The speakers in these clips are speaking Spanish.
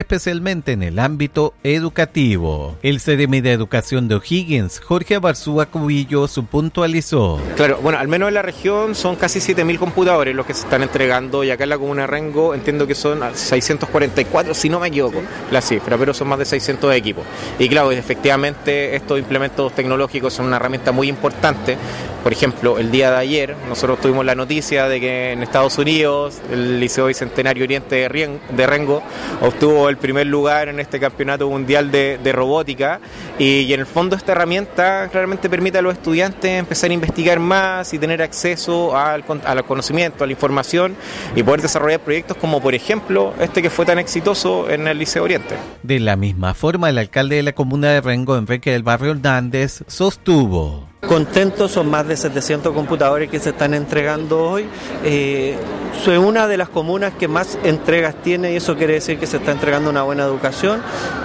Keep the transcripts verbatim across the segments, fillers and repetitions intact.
especialmente en el ámbito educativo. El Seremi de Educación de O'Higgins, Jorge Abarzúa Cubillos, puntualizó. Claro, bueno, al menos en la región son casi siete mil computadores los que se están entregando, y acá en la comuna de Rengo entiendo que son seiscientos cuarenta y cuatro, si no me equivoco, la cifra, pero son más de seiscientos equipos. Y claro, efectivamente estos implementos tecnológicos son una herramienta muy importante. Por ejemplo, el día de ayer nosotros tuvimos la noticia de que en Estados Unidos el Liceo Bicentenario Oriente de, Rien, de Rengo obtuvo el primer lugar en este campeonato mundial de, de robótica, y, y en el fondo esta herramienta claramente permite a los estudiantes empezar a investigar más y tener acceso al, al conocimiento, a la información, y poder desarrollar proyectos como por ejemplo este que fue tan exitoso en el Liceo Oriente. De la misma forma, el alcalde de la comuna de Rengo, Enrique del Barrio Hernández, sostuvo. Contentos, son más de setecientos computadores que se están entregando hoy. Eh, es una de las comunas que más entregas tiene, y eso quiere decir que se está entregando una buena educación.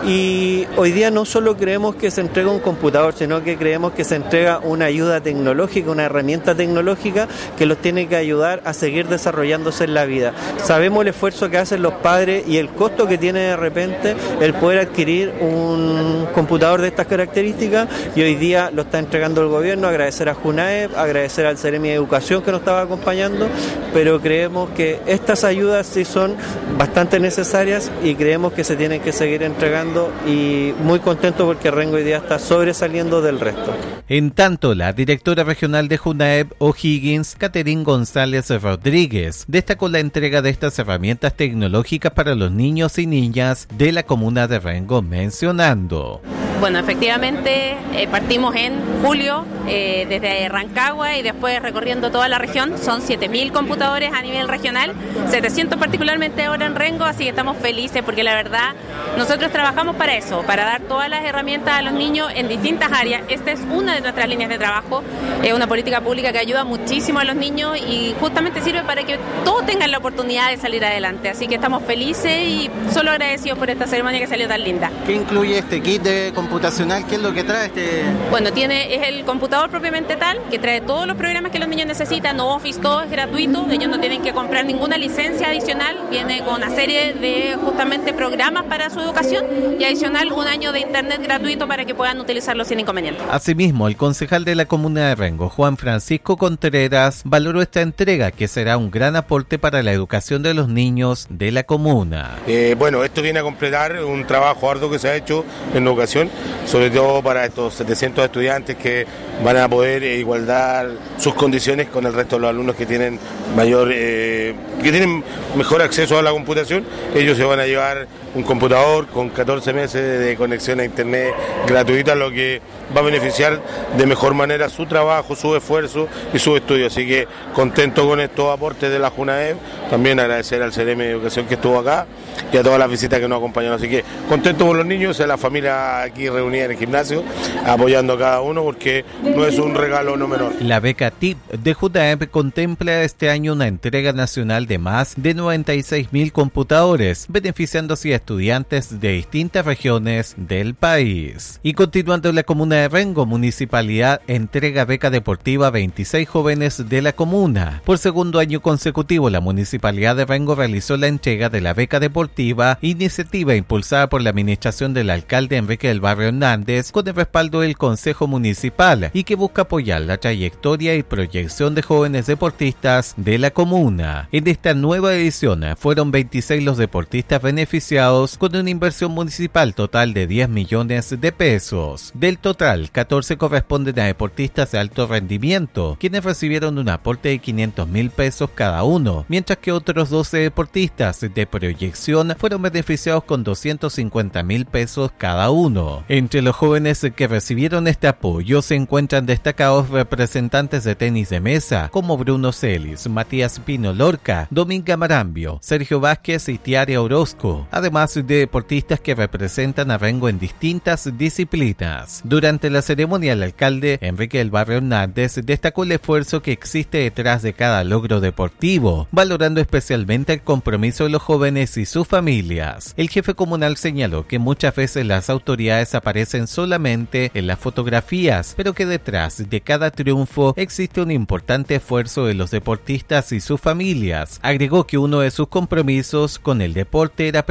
Y hoy día no solo creemos que se entrega un computador, sino que creemos que se entrega una ayuda tecnológica, una herramienta tecnológica que los tiene que ayudar a seguir desarrollándose en la vida. Sabemos el esfuerzo que hacen los padres y el costo que tiene de repente el poder adquirir un computador de estas características, y hoy día lo está entregando el gobierno. Agradecer a JUNAEP, agradecer al Seremi de Educación que nos estaba acompañando, pero creemos que estas ayudas sí son bastante necesarias y creemos que se tienen que seguir entregando, y muy contento porque Rengo hoy día está sobresaliendo del resto. En tanto, la directora regional de JUNAEP O'Higgins, Caterín González Rodríguez, destacó la entrega de estas herramientas tecnológicas para los niños y niñas de la comuna de Rengo, mencionando. Bueno, efectivamente eh, partimos en julio eh, desde Rancagua y después recorriendo toda la región. Son siete mil computadores a nivel regional, setecientos particularmente ahora en Rengo, así que estamos felices porque la verdad nosotros trabajamos para eso, para dar todas las herramientas a los niños en distintas áreas. Esta es una de nuestras líneas de trabajo, es una política pública que ayuda muchísimo a los niños y justamente sirve para que todos tengan la oportunidad de salir adelante. Así que estamos felices y solo agradecidos por esta ceremonia que salió tan linda. ¿Qué incluye este kit de computación? computacional, ¿qué es lo que trae este? Bueno, tiene, es el computador propiamente tal, que trae todos los programas que los niños necesitan, no Office, todo es gratuito, ellos no tienen que comprar ninguna licencia adicional, viene con una serie de justamente programas para su educación y adicional un año de internet gratuito para que puedan utilizarlo sin inconveniente. Asimismo, el concejal de la comuna de Rengo, Juan Francisco Contreras, valoró esta entrega que será un gran aporte para la educación de los niños de la comuna. Eh, bueno, esto viene a completar un trabajo arduo que se ha hecho en educación, sobre todo para estos setecientos estudiantes que van a poder eh, igualdar sus condiciones con el resto de los alumnos que tienen mayor, eh, que tienen mejor acceso a la computación. Ellos se van a llevar un computador con catorce meses de conexión a internet gratuita, lo que va a beneficiar de mejor manera su trabajo, su esfuerzo y su estudio. Así que contento con estos aportes de la JUNAEP, también agradecer al Seremi de Educación que estuvo acá y a todas las visitas que nos acompañaron. Así que contento con los niños, a la familia aquí reunida en el gimnasio, apoyando a cada uno porque no es un regalo no menor. La beca T I P de JUNAEP contempla este año una entrega nacional de más de noventa y seis mil computadores, beneficiando así a estudiantes de distintas regiones del país. Y continuando en la comuna de Rengo, Municipalidad entrega beca deportiva a veintiséis jóvenes de la comuna. Por segundo año consecutivo, la Municipalidad de Rengo realizó la entrega de la beca deportiva, iniciativa impulsada por la administración del alcalde Enrique del Barrio Hernández con el respaldo del Consejo Municipal y que busca apoyar la trayectoria y proyección de jóvenes deportistas de la comuna. En esta nueva edición fueron veintiséis los deportistas beneficiados con una inversión municipal total de diez millones de pesos. Del total, catorce corresponden a deportistas de alto rendimiento, quienes recibieron un aporte de quinientos mil pesos cada uno, mientras que otros doce deportistas de proyección fueron beneficiados con doscientos cincuenta mil pesos cada uno. Entre los jóvenes que recibieron este apoyo se encuentran destacados representantes de tenis de mesa como Bruno Celis, Matías Pino Lorca, Dominga Marambio, Sergio Vázquez y Tiare Orozco, además de deportistas que representan a Rengo en distintas disciplinas. Durante la ceremonia, el alcalde Enrique del Barrio Hernández destacó el esfuerzo que existe detrás de cada logro deportivo, valorando especialmente el compromiso de los jóvenes y sus familias. El jefe comunal señaló que muchas veces las autoridades aparecen solamente en las fotografías, pero que detrás de cada triunfo existe un importante esfuerzo de los deportistas y sus familias. Agregó que uno de sus compromisos con el deporte era precisamente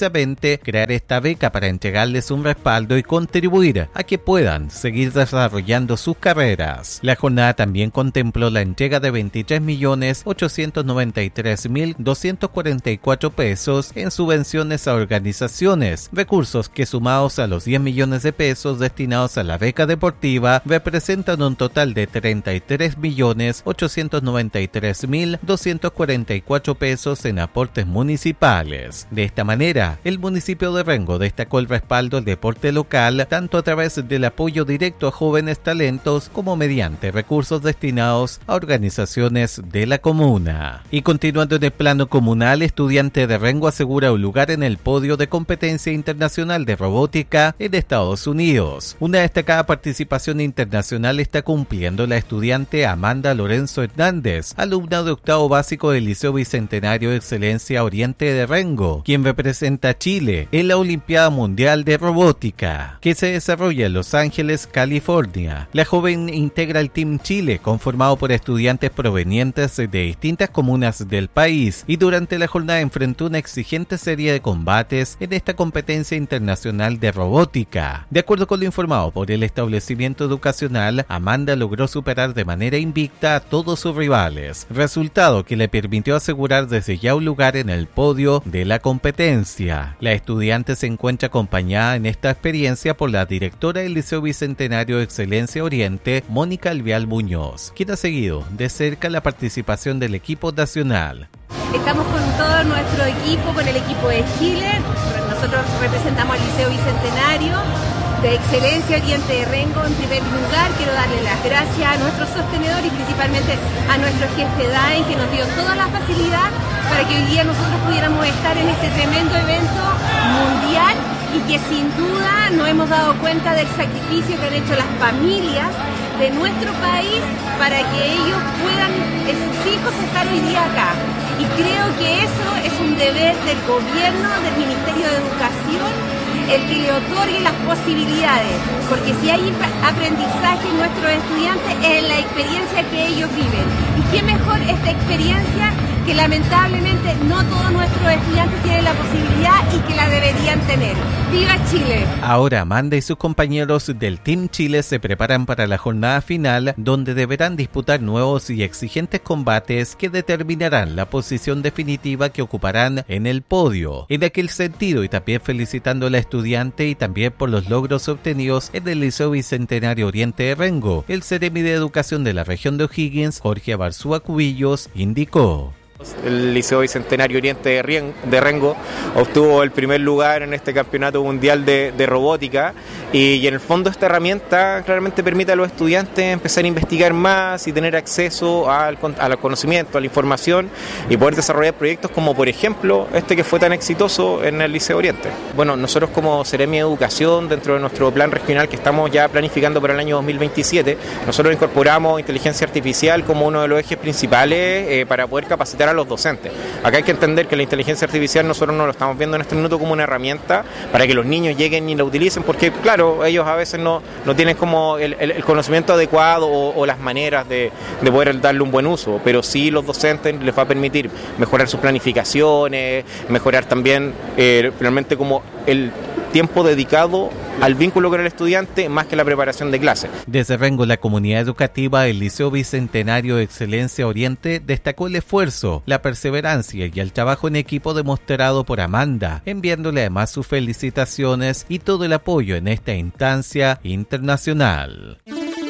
precisamente crear esta beca para entregarles un respaldo y contribuir a que puedan seguir desarrollando sus carreras. La jornada también contempló la entrega de veintitrés millones ochocientos noventa y tres mil doscientos cuarenta y cuatro pesos en subvenciones a organizaciones, recursos que sumados a los diez millones de pesos destinados a la beca deportiva representan un total de treinta y tres millones ochocientos noventa y tres mil doscientos cuarenta y cuatro pesos en aportes municipales. De esta manera, el municipio de Rengo destacó el respaldo al deporte local tanto a través del apoyo directo a jóvenes talentos como mediante recursos destinados a organizaciones de la comuna. Y continuando en el plano comunal, estudiante de Rengo asegura un lugar en el podio de competencia internacional de robótica en Estados Unidos. Una destacada participación internacional está cumpliendo la estudiante Amanda Lorenzo Hernández, alumna de octavo básico del Liceo Bicentenario de Excelencia Oriente de Rengo, quien representa a Chile en la Olimpiada Mundial de Robótica, que se desarrolla en Los Ángeles, California. La joven integra el Team Chile, conformado por estudiantes provenientes de distintas comunas del país, y durante la jornada enfrentó una exigente serie de combates en esta competencia internacional de robótica. De acuerdo con lo informado por el establecimiento educacional, Amanda logró superar de manera invicta a todos sus rivales, resultado que le permitió asegurar desde ya un lugar en el podio de la competencia. La estudiante se encuentra acompañada en esta experiencia por la directora del Liceo Bicentenario de Excelencia Oriente, Mónica Alvial Muñoz, quien ha seguido de cerca la participación del equipo nacional. Estamos con todo nuestro equipo, con el equipo de Chile. Nosotros representamos al Liceo Bicentenario de Excelencia Oriente de Rengo. En primer lugar, quiero darle las gracias a nuestros sostenedores y principalmente a nuestro jefe D A E N, que nos dio toda la facilidad para que hoy día nosotros pudiéramos estar en este tremendo evento mundial y que sin duda nos hemos dado cuenta del sacrificio que han hecho las familias de nuestro país para que ellos puedan, sus hijos, estar hoy día acá. Y creo que eso es un deber del gobierno, del Ministerio de Educación, el que le otorgue las posibilidades, porque si hay aprendizaje en nuestros estudiantes es en la experiencia que ellos viven. Y qué mejor esta experiencia que lamentablemente no todos nuestros estudiantes tienen la posibilidad y que la deberían tener. ¡Viva Chile! Ahora Amanda y sus compañeros del Team Chile se preparan para la jornada final, donde deberán disputar nuevos y exigentes combates que determinarán la posición definitiva que ocuparán en el podio. En aquel sentido, y también felicitando a la estudiante y también por los logros obtenidos en el Liceo Bicentenario Oriente de Rengo, el Seremi de Educación de la región de O'Higgins, Jorge Abarzúa Cubillos, indicó: el Liceo Bicentenario Oriente de, Rien, de Rengo obtuvo el primer lugar en este campeonato mundial de, de robótica y, y en el fondo esta herramienta claramente permite a los estudiantes empezar a investigar más y tener acceso al, al conocimiento, a la información y poder desarrollar proyectos como por ejemplo este que fue tan exitoso en el Liceo Oriente. Bueno, nosotros como Seremi de Educación, dentro de nuestro plan regional que estamos ya planificando para el año dos mil veintisiete, nosotros incorporamos inteligencia artificial como uno de los ejes principales eh, para poder capacitar a los docentes. Acá hay que entender que la inteligencia artificial nosotros no lo estamos viendo en este minuto como una herramienta para que los niños lleguen y la utilicen, porque claro, ellos a veces no, no tienen como el, el, el conocimiento adecuado o, o las maneras de, de poder darle un buen uso, pero sí los docentes les va a permitir mejorar sus planificaciones, mejorar también eh, finalmente como el tiempo dedicado al vínculo con el estudiante más que la preparación de clases. Desde Rengo, la comunidad educativa del Liceo Bicentenario de Excelencia Oriente destacó el esfuerzo, la perseverancia y el trabajo en equipo demostrado por Amanda, enviándole además sus felicitaciones y todo el apoyo en esta instancia internacional.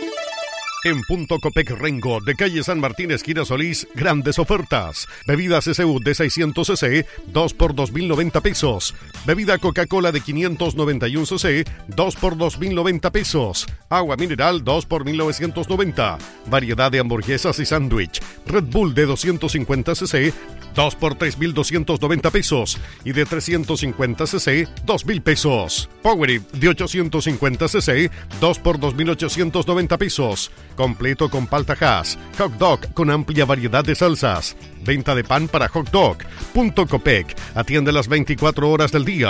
En Punto Copec Rengo, de calle San Martín, esquina Solís, grandes ofertas. Bebida C C U de seiscientos centilitros, dos por dos mil noventa pesos. Bebida Coca-Cola de quinientos noventa y uno centilitros, dos por dos mil noventa pesos. Agua mineral, dos por mil novecientos noventa. Variedad de hamburguesas y sándwich. Red Bull de doscientos cincuenta centilitros, dos por tres mil doscientos noventa pesos. Y de trescientos cincuenta centilitros, dos mil pesos. Powerade de ochocientos cincuenta centilitros, dos por dos mil ochocientos noventa pesos. Completo con palta hash. Hot dog con amplia variedad de salsas. Venta de pan para hot dog. Punto Copec. Atiende las veinticuatro horas del día.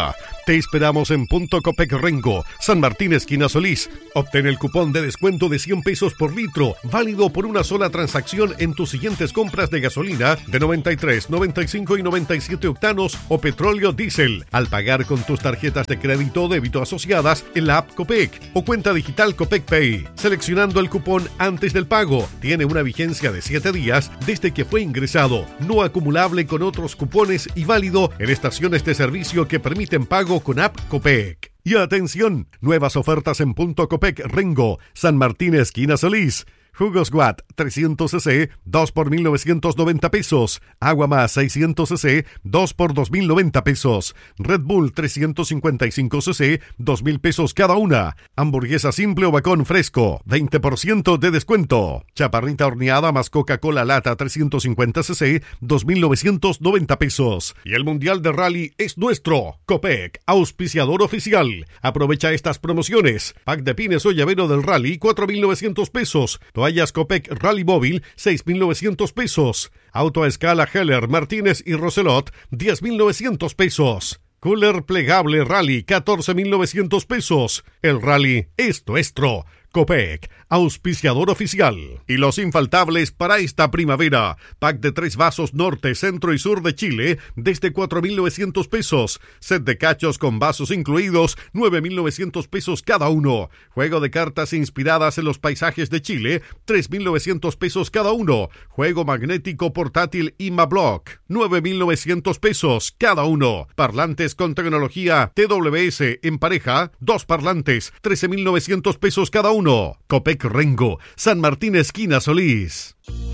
Te esperamos en Punto Copec Rengo, San Martín, esquina Solís. Obtén el cupón de descuento de cien pesos por litro, válido por una sola transacción en tus siguientes compras de gasolina de noventa y tres, noventa y cinco y noventa y siete octanos o petróleo diésel, al pagar con tus tarjetas de crédito o débito asociadas en la app Copec o cuenta digital Copec Pay. Seleccionando el cupón antes del pago, tiene una vigencia de siete días desde que fue ingresado, no acumulable con otros cupones y válido en estaciones de servicio que permiten pago con app Copec. Y atención, nuevas ofertas en Punto Copec Rengo, San Martín, esquina Solís. Jugos Watt trescientos centilitros, dos por mil novecientos noventa pesos. Agua Más seiscientos centilitros, dos por dos mil noventa pesos. Red Bull trescientos cincuenta y cinco centilitros, dos mil pesos cada una. Hamburguesa simple o bacon fresco, veinte por ciento de descuento. Chaparrita horneada más Coca-Cola lata trescientos cincuenta centilitros, dos mil novecientos noventa pesos. Y el Mundial de Rally es nuestro. Copec, auspiciador oficial. Aprovecha estas promociones. Pack de pines o llavero del Rally, cuatro mil novecientos pesos. Toallas Copec Rally Móvil, seis mil novecientos pesos. Auto a escala Heller, Martínez y Roselot, diez mil novecientos pesos. Cooler plegable Rally, catorce mil novecientos pesos. El Rally es nuestro. Copec, auspiciador oficial. Y los infaltables para esta primavera. Pack de tres vasos norte, centro y sur de Chile desde cuatro mil novecientos pesos. Set de cachos con vasos incluidos, nueve mil novecientos pesos cada uno. Juego de cartas inspiradas en los paisajes de Chile, tres mil novecientos pesos cada uno. Juego magnético portátil Imablock, nueve mil novecientos pesos cada uno. Parlantes con tecnología T W S en pareja, dos parlantes, trece mil novecientos pesos cada uno. Copec Rengo, San Martín, esquina Solís.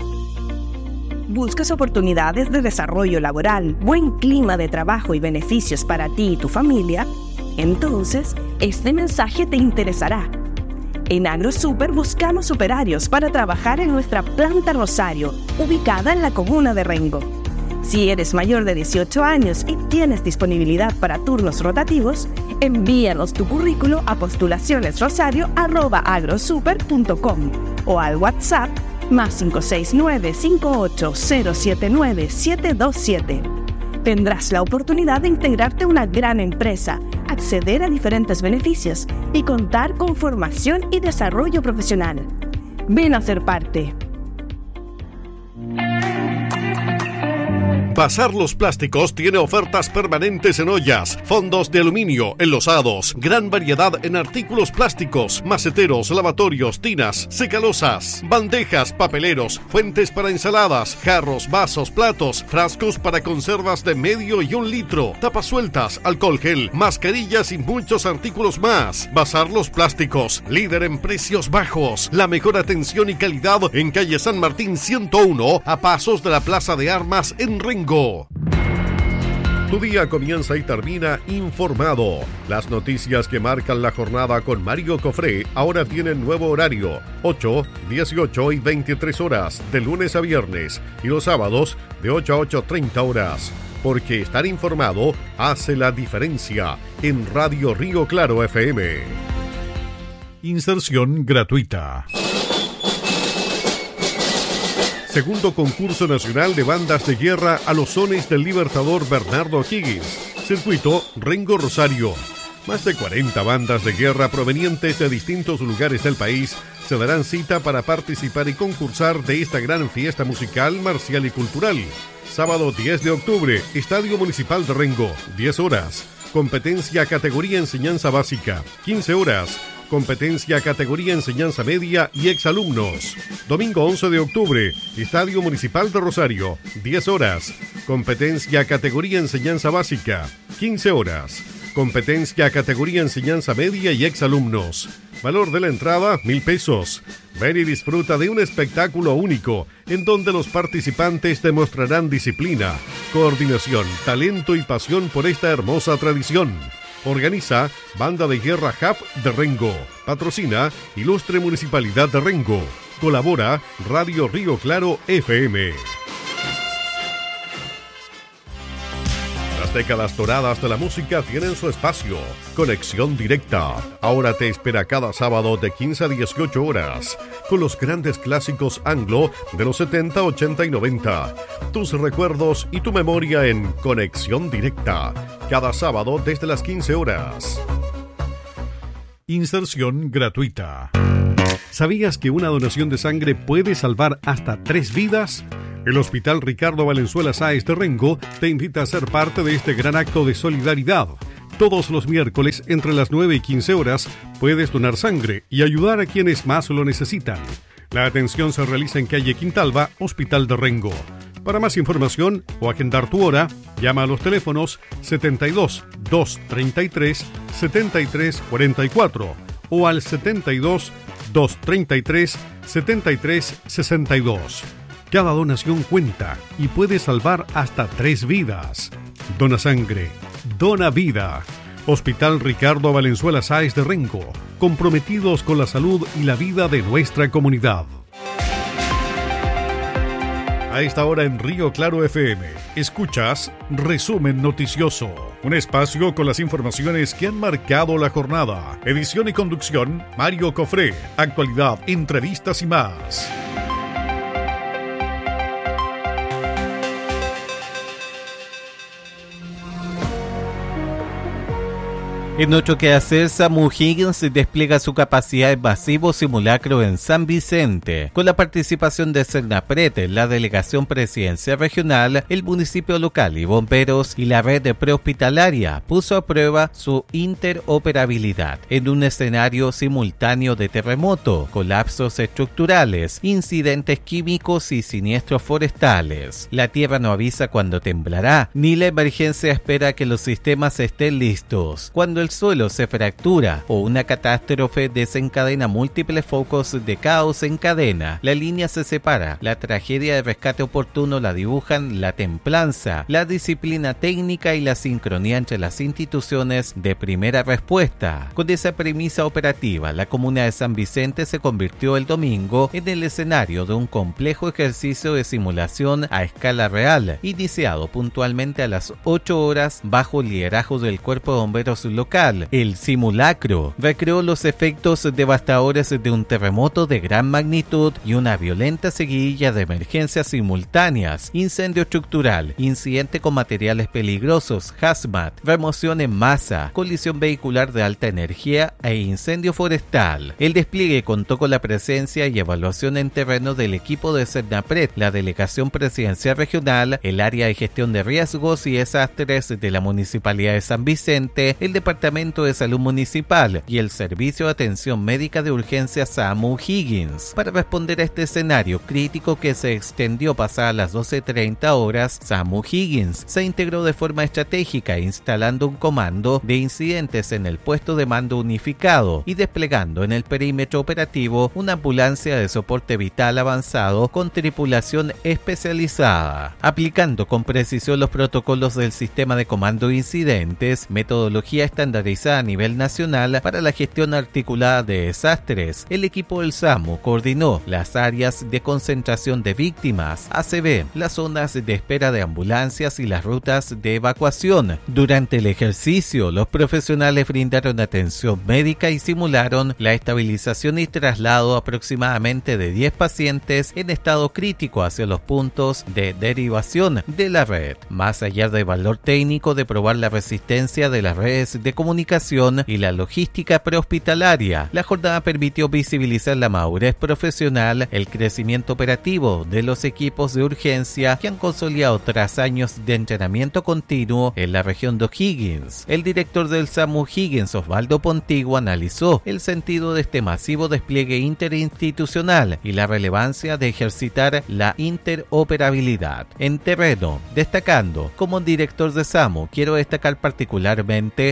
¿Buscas oportunidades de desarrollo laboral, buen clima de trabajo y beneficios para ti y tu familia? Entonces, este mensaje te interesará. En AgroSuper buscamos operarios para trabajar en nuestra planta Rosario, ubicada en la comuna de Rengo. Si eres mayor de dieciocho años y tienes disponibilidad para turnos rotativos, envíanos tu currículo a postulacionesrosario arroba agrosuper punto com o al WhatsApp más cinco seis nueve, cinco ocho cero siete nueve, siete dos siete. Tendrás la oportunidad de integrarte a una gran empresa, acceder a diferentes beneficios y contar con formación y desarrollo profesional. Ven a ser parte. Bazar Los Plásticos tiene ofertas permanentes en ollas, fondos de aluminio, enlosados, gran variedad en artículos plásticos, maceteros, lavatorios, tinas, secalosas, bandejas, papeleros, fuentes para ensaladas, jarros, vasos, platos, frascos para conservas de medio y un litro, tapas sueltas, alcohol gel, mascarillas y muchos artículos más. Bazar Los Plásticos, líder en precios bajos, la mejor atención y calidad en calle San Martín ciento uno, a pasos de la Plaza de Armas en Rengo. Tu día comienza y termina informado. Las noticias que marcan la jornada con Mario Cofré ahora tienen nuevo horario: ocho, dieciocho y veintitrés horas, de lunes a viernes, y los sábados de ocho a ocho treinta horas. Porque estar informado hace la diferencia. En Radio Río Claro F M. Inserción gratuita. Segundo concurso nacional de bandas de guerra a los sones del libertador Bernardo O'Higgins. Circuito Rengo Rosario. Más de cuarenta bandas de guerra provenientes de distintos lugares del país se darán cita para participar y concursar de esta gran fiesta musical, marcial y cultural. Sábado diez de octubre, Estadio Municipal de Rengo, diez horas. Competencia categoría enseñanza básica, quince horas. Competencia categoría enseñanza media y exalumnos. Domingo once de octubre, Estadio Municipal de Rosario, diez horas. Competencia categoría enseñanza básica, quince horas. Competencia categoría enseñanza media y exalumnos. Valor de la entrada, mil pesos. Ven y disfruta de un espectáculo único, en donde los participantes demostrarán disciplina, coordinación, talento y pasión por esta hermosa tradición. Organiza Banda de Guerra J A P de Rengo. Patrocina Ilustre Municipalidad de Rengo. Colabora Radio Río Claro F M. Las décadas doradas de la música tienen su espacio. Conexión Directa. Ahora te espera cada sábado de quince a dieciocho horas, con los grandes clásicos anglo de los setenta, ochenta y noventa. Tus recuerdos y tu memoria en Conexión Directa. Cada sábado desde las quince horas. Inserción gratuita. ¿Sabías que una donación de sangre puede salvar hasta tres vidas? El Hospital Ricardo Valenzuela Sáez de Rengo te invita a ser parte de este gran acto de solidaridad. Todos los miércoles, entre las nueve y quince horas, puedes donar sangre y ayudar a quienes más lo necesitan. La atención se realiza en calle Quintalba, Hospital de Rengo. Para más información o agendar tu hora, llama a los teléfonos setenta y dos, doscientos treinta y tres, setenta y tres cuarenta y cuatro o al setenta y dos, doscientos treinta y tres, setenta y tres sesenta y dos. Cada donación cuenta y puede salvar hasta tres vidas. Dona sangre, dona vida. Hospital Ricardo Valenzuela Sáez de Rengo, comprometidos con la salud y la vida de nuestra comunidad. A esta hora en Río Claro F M, escuchas Resumen Noticioso, un espacio con las informaciones que han marcado la jornada. Edición y conducción, Mario Cofré. Actualidad, entrevistas y más. En otro quehacer, SAMU O'Higgins despliega su capacidad de masivo simulacro en San Vicente. Con la participación de Cernapret, la Delegación Presidencial Regional, el municipio local y bomberos y la red de prehospitalaria puso a prueba su interoperabilidad en un escenario simultáneo de terremoto, colapsos estructurales, incidentes químicos y siniestros forestales. La tierra no avisa cuando temblará, ni la emergencia espera que los sistemas estén listos. Cuando el suelo se fractura o una catástrofe desencadena múltiples focos de caos en cadena, la línea se separa. La tragedia de rescate oportuno la dibujan la templanza, la disciplina técnica y la sincronía entre las instituciones de primera respuesta. Con esa premisa operativa, la comuna de San Vicente se convirtió el domingo en el escenario de un complejo ejercicio de simulación a escala real, iniciado puntualmente a las ocho horas bajo el liderazgo del Cuerpo de Bomberos local. El simulacro recreó los efectos devastadores de un terremoto de gran magnitud y una violenta seguidilla de emergencias simultáneas, incendio estructural, incidente con materiales peligrosos, hazmat, remoción en masa, colisión vehicular de alta energía e incendio forestal. El despliegue contó con la presencia y evaluación en terreno del equipo de Cernapret, la Delegación Presidencial Regional, el área de gestión de riesgos y desastres de la Municipalidad de San Vicente, el Departamento de Salud Municipal y el Servicio de Atención Médica de Urgencia SAMU O'Higgins. Para responder a este escenario crítico que se extendió pasadas las doce treinta horas, SAMU O'Higgins se integró de forma estratégica instalando un comando de incidentes en el puesto de mando unificado y desplegando en el perímetro operativo una ambulancia de soporte vital avanzado con tripulación especializada, aplicando con precisión los protocolos del sistema de comando de incidentes, metodología estandarizada a nivel nacional para la gestión articulada de desastres. El equipo del SAMU coordinó las áreas de concentración de víctimas, A C V, las zonas de espera de ambulancias y las rutas de evacuación. Durante el ejercicio, los profesionales brindaron atención médica y simularon la estabilización y traslado aproximadamente de diez pacientes en estado crítico hacia los puntos de derivación de la red. Más allá del valor técnico de probar la resistencia de las redes de comunicación y la logística prehospitalaria, la jornada permitió visibilizar la madurez profesional, el crecimiento operativo de los equipos de urgencia que han consolidado tras años de entrenamiento continuo en la región de O'Higgins. El director del SAMU O'Higgins, Osvaldo Pontigo, analizó el sentido de este masivo despliegue interinstitucional y la relevancia de ejercitar la interoperabilidad en terreno, destacando: como director de SAMU quiero destacar particularmente el desarrollo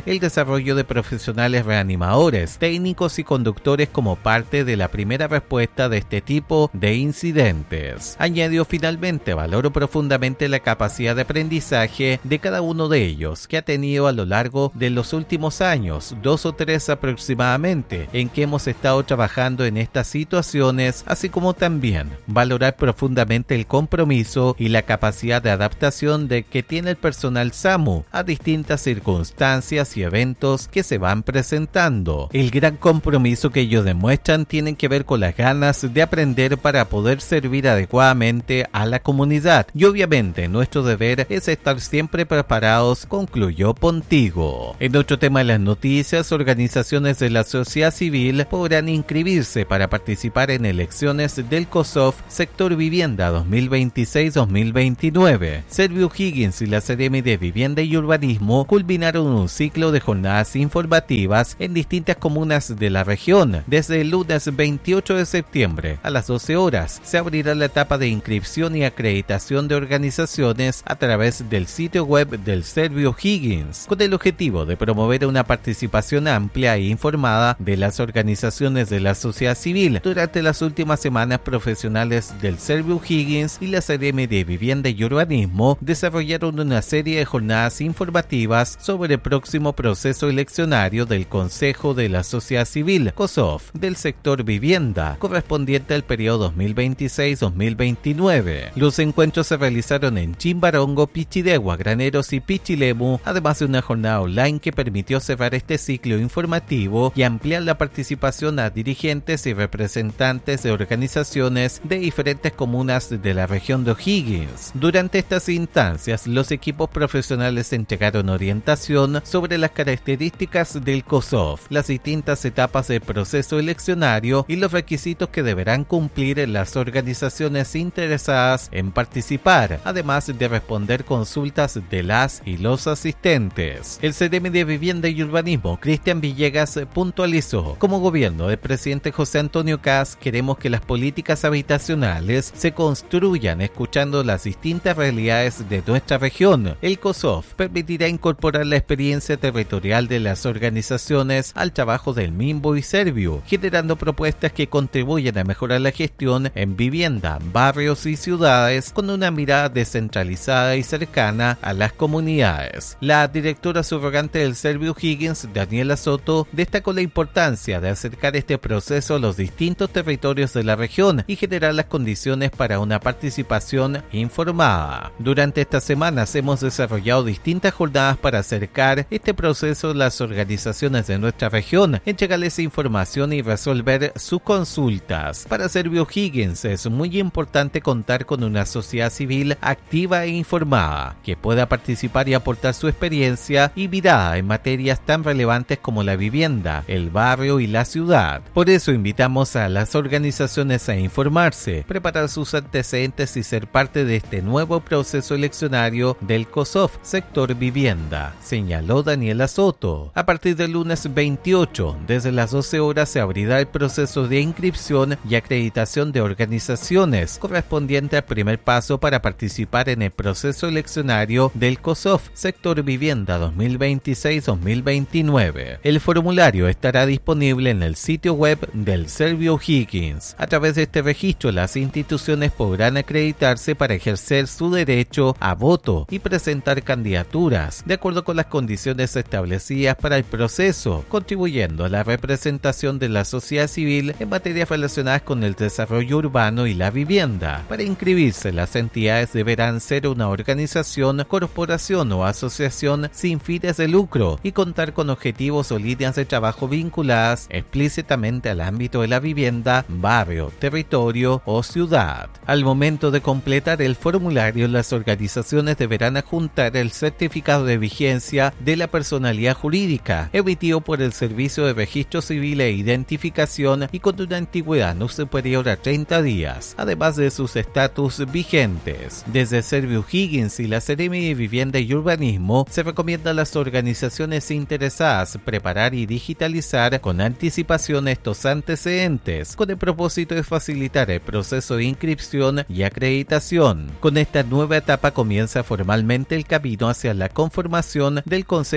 desarrollo de profesionales reanimadores, técnicos y conductores como parte de la primera respuesta de este tipo de incidentes. Añadió finalmente: valoro profundamente la capacidad de aprendizaje de cada uno de ellos que ha tenido a lo largo de los últimos años, dos o tres aproximadamente, en que hemos estado trabajando en estas situaciones, así como también valorar profundamente el compromiso y la capacidad de adaptación de que tiene el personal SAMU a distintas circunstancias y eventos que se van presentando. El gran compromiso que ellos demuestran tiene que ver con las ganas de aprender para poder servir adecuadamente a la comunidad, y obviamente nuestro deber es estar siempre preparados, concluyó Pontigo. En otro tema de las noticias, organizaciones de la sociedad civil podrán inscribirse para participar en elecciones del COSOF Sector Vivienda dos mil veintiséis dos mil veintinueve. Servio Higgins y la Seremi de Vivienda y Urbanismo culminaron un ciclo de jornadas informativas en distintas comunas de la región. Desde el lunes veintiocho de septiembre a las doce horas se abrirá la etapa de inscripción y acreditación de organizaciones a través del sitio web del Servio Higgins, con el objetivo de promover una participación amplia e informada de las organizaciones de la sociedad civil. Durante las últimas semanas, profesionales del Servio Higgins y la Seremi de Vivienda y Urbanismo desarrollaron una serie de jornadas informativas sobre el próximo proceso eleccionario del Consejo de la Sociedad Civil, COSOF, del sector vivienda, correspondiente al periodo dos mil veintiséis dos mil veintinueve. Los encuentros se realizaron en Chimbarongo, Pichidegua, Graneros y Pichilemu, además de una jornada online que permitió cerrar este ciclo informativo y ampliar la participación a dirigentes y representantes de organizaciones de diferentes comunas de la región de O'Higgins. Durante estas instancias, los equipos profesionales entregaron orientación sobre las características del COSOF, las distintas etapas del proceso eleccionario y los requisitos que deberán cumplir las organizaciones interesadas en participar, además de responder consultas de las y los asistentes. El Seremi de Vivienda y Urbanismo, Cristian Villegas, puntualizó: como gobierno del presidente José Antonio Kast, queremos que las políticas habitacionales se construyan escuchando las distintas realidades de nuestra región. El COSOF permitirá incorporar la experiencia territorial de las organizaciones al trabajo del MIMBO y Servio, generando propuestas que contribuyan a mejorar la gestión en vivienda, barrios y ciudades con una mirada descentralizada y cercana a las comunidades. La directora subrogante del Servio Higgins, Daniela Soto, destacó la importancia de acercar este proceso a los distintos territorios de la región y generar las condiciones para una participación informada. Durante estas semanas hemos desarrollado distintas jornadas para acercar este proceso a las organizaciones de nuestra región, entregarles información y resolver sus consultas. Para Servio Higgins es muy importante contar con una sociedad civil activa e informada, que pueda participar y aportar su experiencia y mirada en materias tan relevantes como la vivienda, el barrio y la ciudad. Por eso invitamos a las organizaciones a informarse, preparar sus antecedentes y ser parte de este nuevo proceso eleccionario del COSOF Sector Vivienda, señaló Daniela Soto. A partir del lunes veintiocho, desde las doce horas, se abrirá el proceso de inscripción y acreditación de organizaciones, correspondiente al primer paso para participar en el proceso eleccionario del COSOF Sector Vivienda dos mil veintiséis dos mil veintinueve. El formulario estará disponible en el sitio web del Servio Higgins. A través de este registro, las instituciones podrán acreditarse para ejercer su derecho a voto y presentar candidaturas de acuerdo con las condiciones establecidas para el proceso, contribuyendo a la representación de la sociedad civil en materias relacionadas con el desarrollo urbano y la vivienda. Para inscribirse, las entidades deberán ser una organización, corporación o asociación sin fines de lucro y contar con objetivos o líneas de trabajo vinculadas explícitamente al ámbito de la vivienda, barrio, territorio o ciudad. Al momento de completar el formulario, las organizaciones deberán adjuntar el certificado de vigencia de la personalidad jurídica emitido por el Servicio de Registro Civil e Identificación y con una antigüedad no superior a treinta días, además de sus estatus vigentes. Desde Servio Higgins y la Seremi de Vivienda y Urbanismo se recomienda a las organizaciones interesadas preparar y digitalizar con anticipación estos antecedentes, con el propósito de facilitar el proceso de inscripción y acreditación. Con esta nueva etapa comienza formalmente el camino hacia la conformación del Consejo de la Sociedad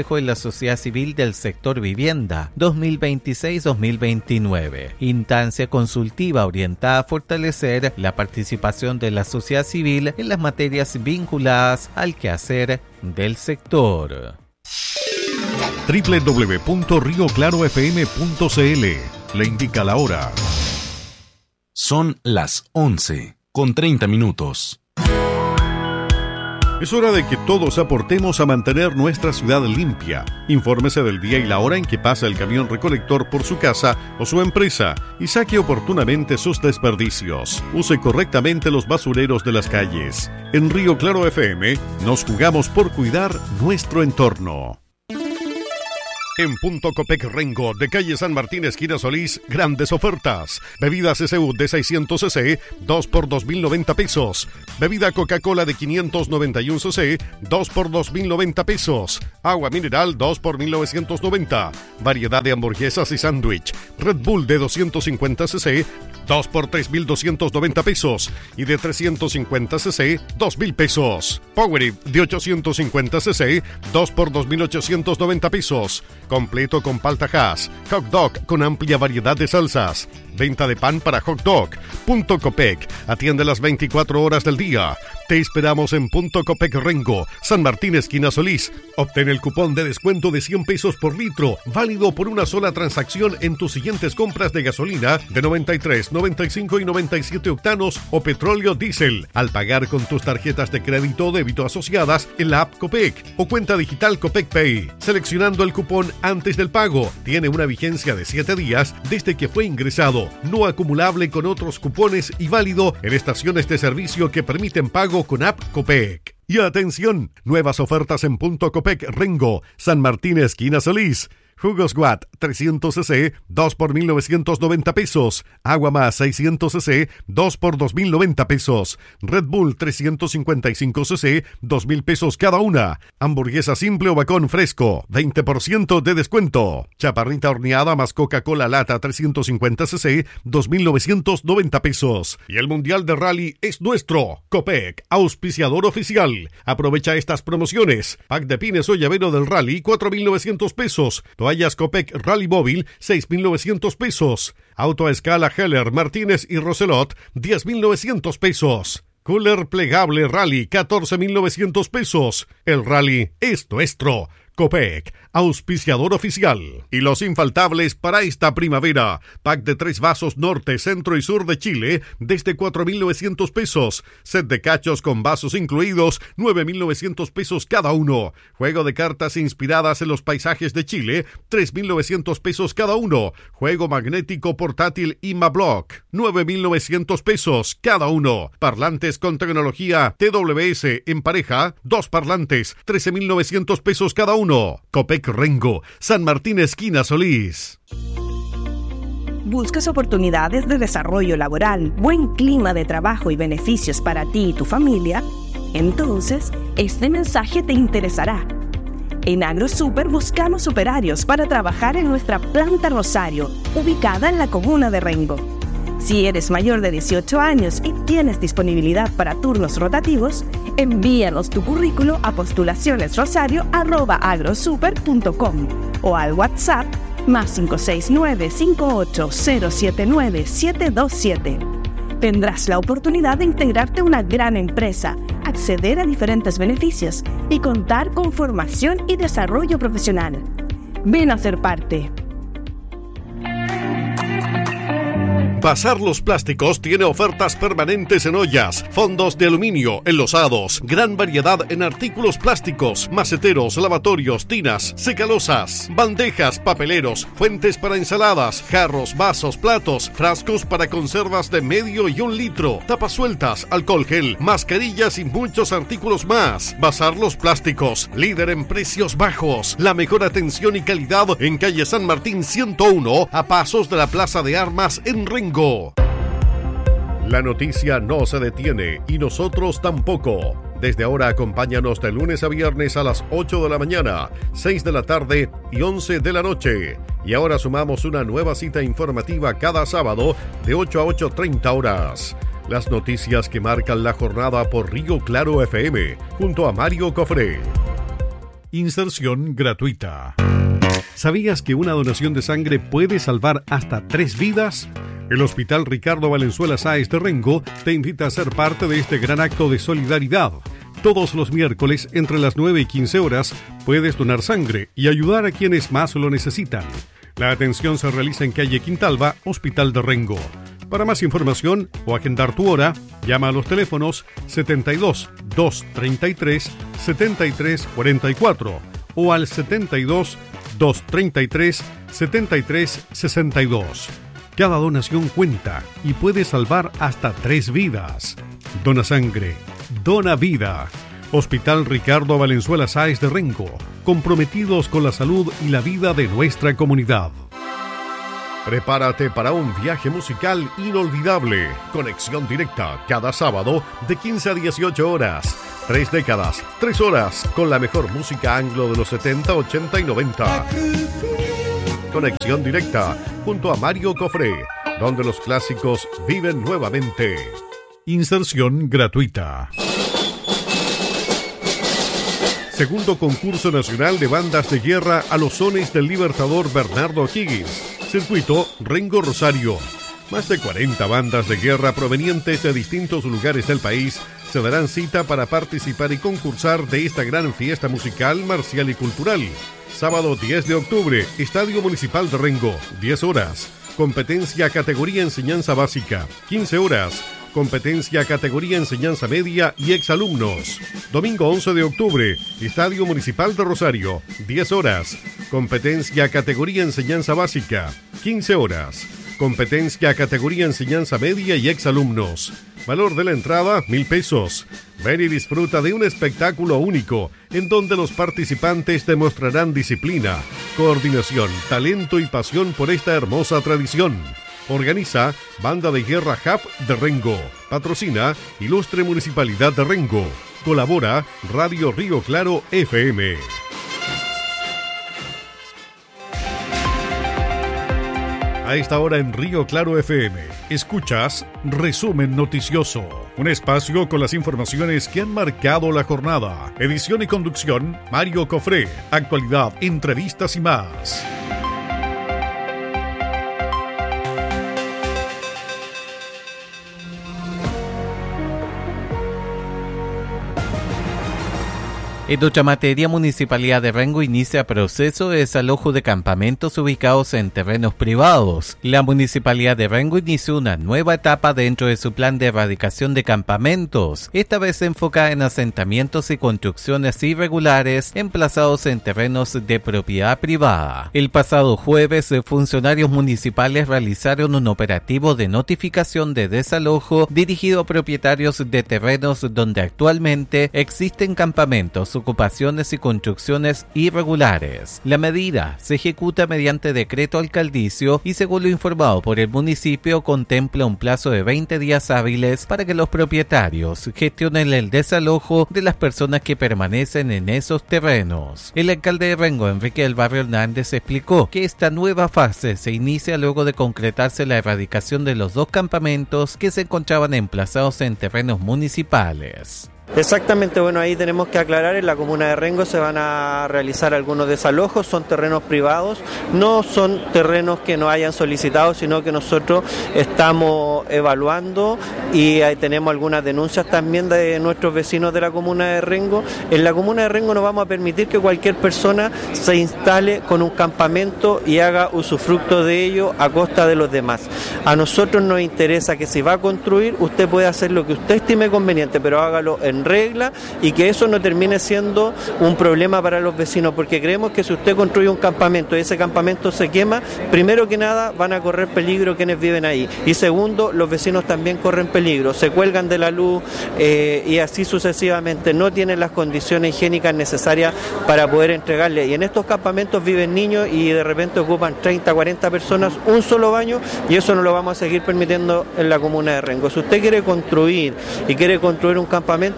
sociedad civil del sector vivienda dos mil veintiséis dos mil veintinueve, instancia consultiva orientada a fortalecer la participación de la sociedad civil en las materias vinculadas al quehacer del sector. doble u doble u doble u punto río claro f m punto c l le indica la hora. Son las once con treinta minutos. Es hora de que todos aportemos a mantener nuestra ciudad limpia. Infórmese del día y la hora en que pasa el camión recolector por su casa o su empresa y saque oportunamente sus desperdicios. Use correctamente los basureros de las calles. En Río Claro F M nos jugamos por cuidar nuestro entorno. En Punto Copec Rengo, de calle San Martín, esquina Solís, grandes ofertas. Bebidas S U de seiscientos centilitros, dos por dos mil noventa pesos. Bebida Coca-Cola de quinientos noventa y uno centilitros, dos por dos mil noventa pesos. Agua mineral, dos por mil novecientos noventa. Variedad de hamburguesas y sándwich. Red Bull de doscientos cincuenta centilitros, dos por tres mil doscientos noventa pesos. Y de trescientos cincuenta centilitros, dos mil pesos. Powerade de ochocientos cincuenta centilitros, dos por dos mil ochocientos noventa pesos. Completo con palta Hass. Hot dog con amplia variedad de salsas. Venta de pan para hot dog. Punto Copec. Atiende las veinticuatro horas del día. Te esperamos en Punto Copec Rengo, San Martín, esquina Solís. Obtén el cupón de descuento de cien pesos por litro, válido por una sola transacción en tus siguientes compras de gasolina de noventa y tres, noventa y cinco y noventa y siete octanos o petróleo diésel, al pagar con tus tarjetas de crédito o débito asociadas en la app Copec o cuenta digital Copec Pay. Seleccionando el cupón antes del pago, tiene una vigencia de siete días desde que fue ingresado, no acumulable con otros cupones y válido en estaciones de servicio que permiten pago con app Copec. Y atención, nuevas ofertas en Punto Copec Rengo, San Martín, esquina Solís. Jugos Watt trescientos centilitros, dos por mil novecientos noventa pesos. Agua Más seiscientos centilitros, dos por dos mil noventa pesos. Red Bull trescientos cincuenta y cinco centilitros, dos mil pesos cada una. Hamburguesa simple o bacon fresco, veinte por ciento de descuento. Chaparrita horneada más Coca-Cola lata trescientos cincuenta centilitros, dos mil novecientos noventa pesos. Y el Mundial de Rally es nuestro. Copec, auspiciador oficial. Aprovecha estas promociones. Pack de pines o llavero del Rally, cuatro mil novecientos pesos. Toallas Copec Rally Móvil, seis mil novecientos pesos. Auto a escala Heller, Martínez y Roselot, diez mil novecientos pesos. Cooler plegable Rally, catorce mil novecientos pesos. El Rally es nuestro. Copec, auspiciador oficial. Y los infaltables para esta primavera. Pack de tres vasos norte, centro y sur de Chile desde cuatro mil novecientos pesos. Set de cachos con vasos incluidos, nueve mil novecientos pesos cada uno. Juego de cartas inspiradas en los paisajes de Chile, tres mil novecientos pesos cada uno. Juego magnético portátil Imablock, nueve mil novecientos pesos cada uno. Parlantes con tecnología T W S en pareja, dos parlantes, trece mil novecientos pesos cada uno. Copec Rengo, San Martín, esquina Solís. ¿Buscas oportunidades de desarrollo laboral, buen clima de trabajo y beneficios para ti y tu familia? Entonces, este mensaje te interesará. En AgroSuper buscamos operarios para trabajar en nuestra planta Rosario, ubicada en la comuna de Rengo. Si eres mayor de dieciocho años y tienes disponibilidad para turnos rotativos, envíanos tu currículo a postulacionesrosario arroba agrosuper punto com o al WhatsApp más cinco seis nueve, cinco ocho cero siete nueve, siete dos siete. Tendrás la oportunidad de integrarte a una gran empresa, acceder a diferentes beneficios y contar con formación y desarrollo profesional. Ven a ser parte. Bazar Los Plásticos tiene ofertas permanentes en ollas, fondos de aluminio, enlosados, gran variedad en artículos plásticos, maceteros, lavatorios, tinas, secalosas, bandejas, papeleros, fuentes para ensaladas, jarros, vasos, platos, frascos para conservas de medio y un litro, tapas sueltas, alcohol gel, mascarillas y muchos artículos más. Bazar Los Plásticos, líder en precios bajos, la mejor atención y calidad en calle San Martín ciento uno, a pasos de la Plaza de Armas en Rengo. La noticia no se detiene y nosotros tampoco. Desde ahora acompáñanos de lunes a viernes a las ocho de la mañana, seis de la tarde y once de la noche. Y ahora sumamos una nueva cita informativa cada sábado de ocho a ocho treinta horas. Las noticias que marcan la jornada por Río Claro F M, junto a Mario Cofré. Inserción gratuita. ¿Sabías que una donación de sangre puede salvar hasta tres vidas? El Hospital Ricardo Valenzuela Sáez de Rengo te invita a ser parte de este gran acto de solidaridad. Todos los miércoles, entre las nueve y quince horas, puedes donar sangre y ayudar a quienes más lo necesitan. La atención se realiza en calle Quintalba, Hospital de Rengo. Para más información o agendar tu hora, llama a los teléfonos setenta y dos, doscientos treinta y tres, setenta y tres cuarenta y cuatro o al setenta y dos, doscientos treinta y tres, setenta y tres sesenta y dos. Cada donación cuenta y puede salvar hasta tres vidas. Dona sangre, dona vida. Hospital Ricardo Valenzuela Sáez de Rengo, comprometidos con la salud y la vida de nuestra comunidad. Prepárate para un viaje musical inolvidable. Conexión directa cada sábado de quince a dieciocho horas. Tres décadas, tres horas, con la mejor música anglo de los setenta, ochenta y noventa. Conexión directa junto a Mario Cofré, donde los clásicos viven nuevamente. Inserción gratuita. Segundo concurso nacional de bandas de guerra a los sones del libertador Bernardo O'Higgins. Circuito Rengo Rosario. Más de cuarenta bandas de guerra provenientes de distintos lugares del país se darán cita para participar y concursar de esta gran fiesta musical, marcial y cultural. Sábado diez de octubre, Estadio Municipal de Rengo, diez horas. Competencia categoría enseñanza básica, quince horas. Competencia categoría enseñanza media y exalumnos. Domingo once de octubre, Estadio Municipal de Rosario, diez horas. Competencia categoría enseñanza básica, quince horas. Competencia categoría enseñanza media y exalumnos. Valor de la entrada, mil pesos. Ven y disfruta de un espectáculo único en donde los participantes demostrarán disciplina, coordinación, talento y pasión por esta hermosa tradición. Organiza Banda de Guerra J A P de Rengo. Patrocina Ilustre Municipalidad de Rengo. Colabora Radio Río Claro F M. A esta hora en Río Claro F M, escuchas Resumen Noticioso, un espacio con las informaciones que han marcado la jornada. Edición y conducción, Mario Cofré. Actualidad, entrevistas y más. En otra materia, Municipalidad de Rengo inicia proceso de desalojo de campamentos ubicados en terrenos privados. La Municipalidad de Rengo inició una nueva etapa dentro de su plan de erradicación de campamentos, esta vez enfocada en asentamientos y construcciones irregulares emplazados en terrenos de propiedad privada. El pasado jueves, funcionarios municipales realizaron un operativo de notificación de desalojo dirigido a propietarios de terrenos donde actualmente existen campamentos, ocupaciones y construcciones irregulares. La medida se ejecuta mediante decreto alcaldicio y, según lo informado por el municipio, contempla un plazo de veinte días hábiles para que los propietarios gestionen el desalojo de las personas que permanecen en esos terrenos. El alcalde de Rengo, Enrique del Barrio Hernández, explicó que esta nueva fase se inicia luego de concretarse la erradicación de los dos campamentos que se encontraban emplazados en terrenos municipales. Exactamente, bueno, ahí tenemos que aclarar, en la comuna de Rengo se van a realizar algunos desalojos, son terrenos privados, no son terrenos que nos hayan solicitado, sino que nosotros estamos evaluando y ahí tenemos algunas denuncias también de nuestros vecinos de la comuna de Rengo. En la comuna de Rengo no vamos a permitir que cualquier persona se instale con un campamento y haga usufructo de ello a costa de los demás. A nosotros nos interesa que si va a construir, usted puede hacer lo que usted estime conveniente, pero hágalo en regla y que eso no termine siendo un problema para los vecinos, porque creemos que si usted construye un campamento y ese campamento se quema, primero que nada van a correr peligro quienes viven ahí, y segundo, los vecinos también corren peligro, se cuelgan de la luz eh, y así sucesivamente, no tienen las condiciones higiénicas necesarias para poder entregarle, y en estos campamentos viven niños y de repente ocupan treinta, cuarenta personas un solo baño, y eso no lo vamos a seguir permitiendo en la comuna de Rengo. Si usted quiere construir y quiere construir un campamento,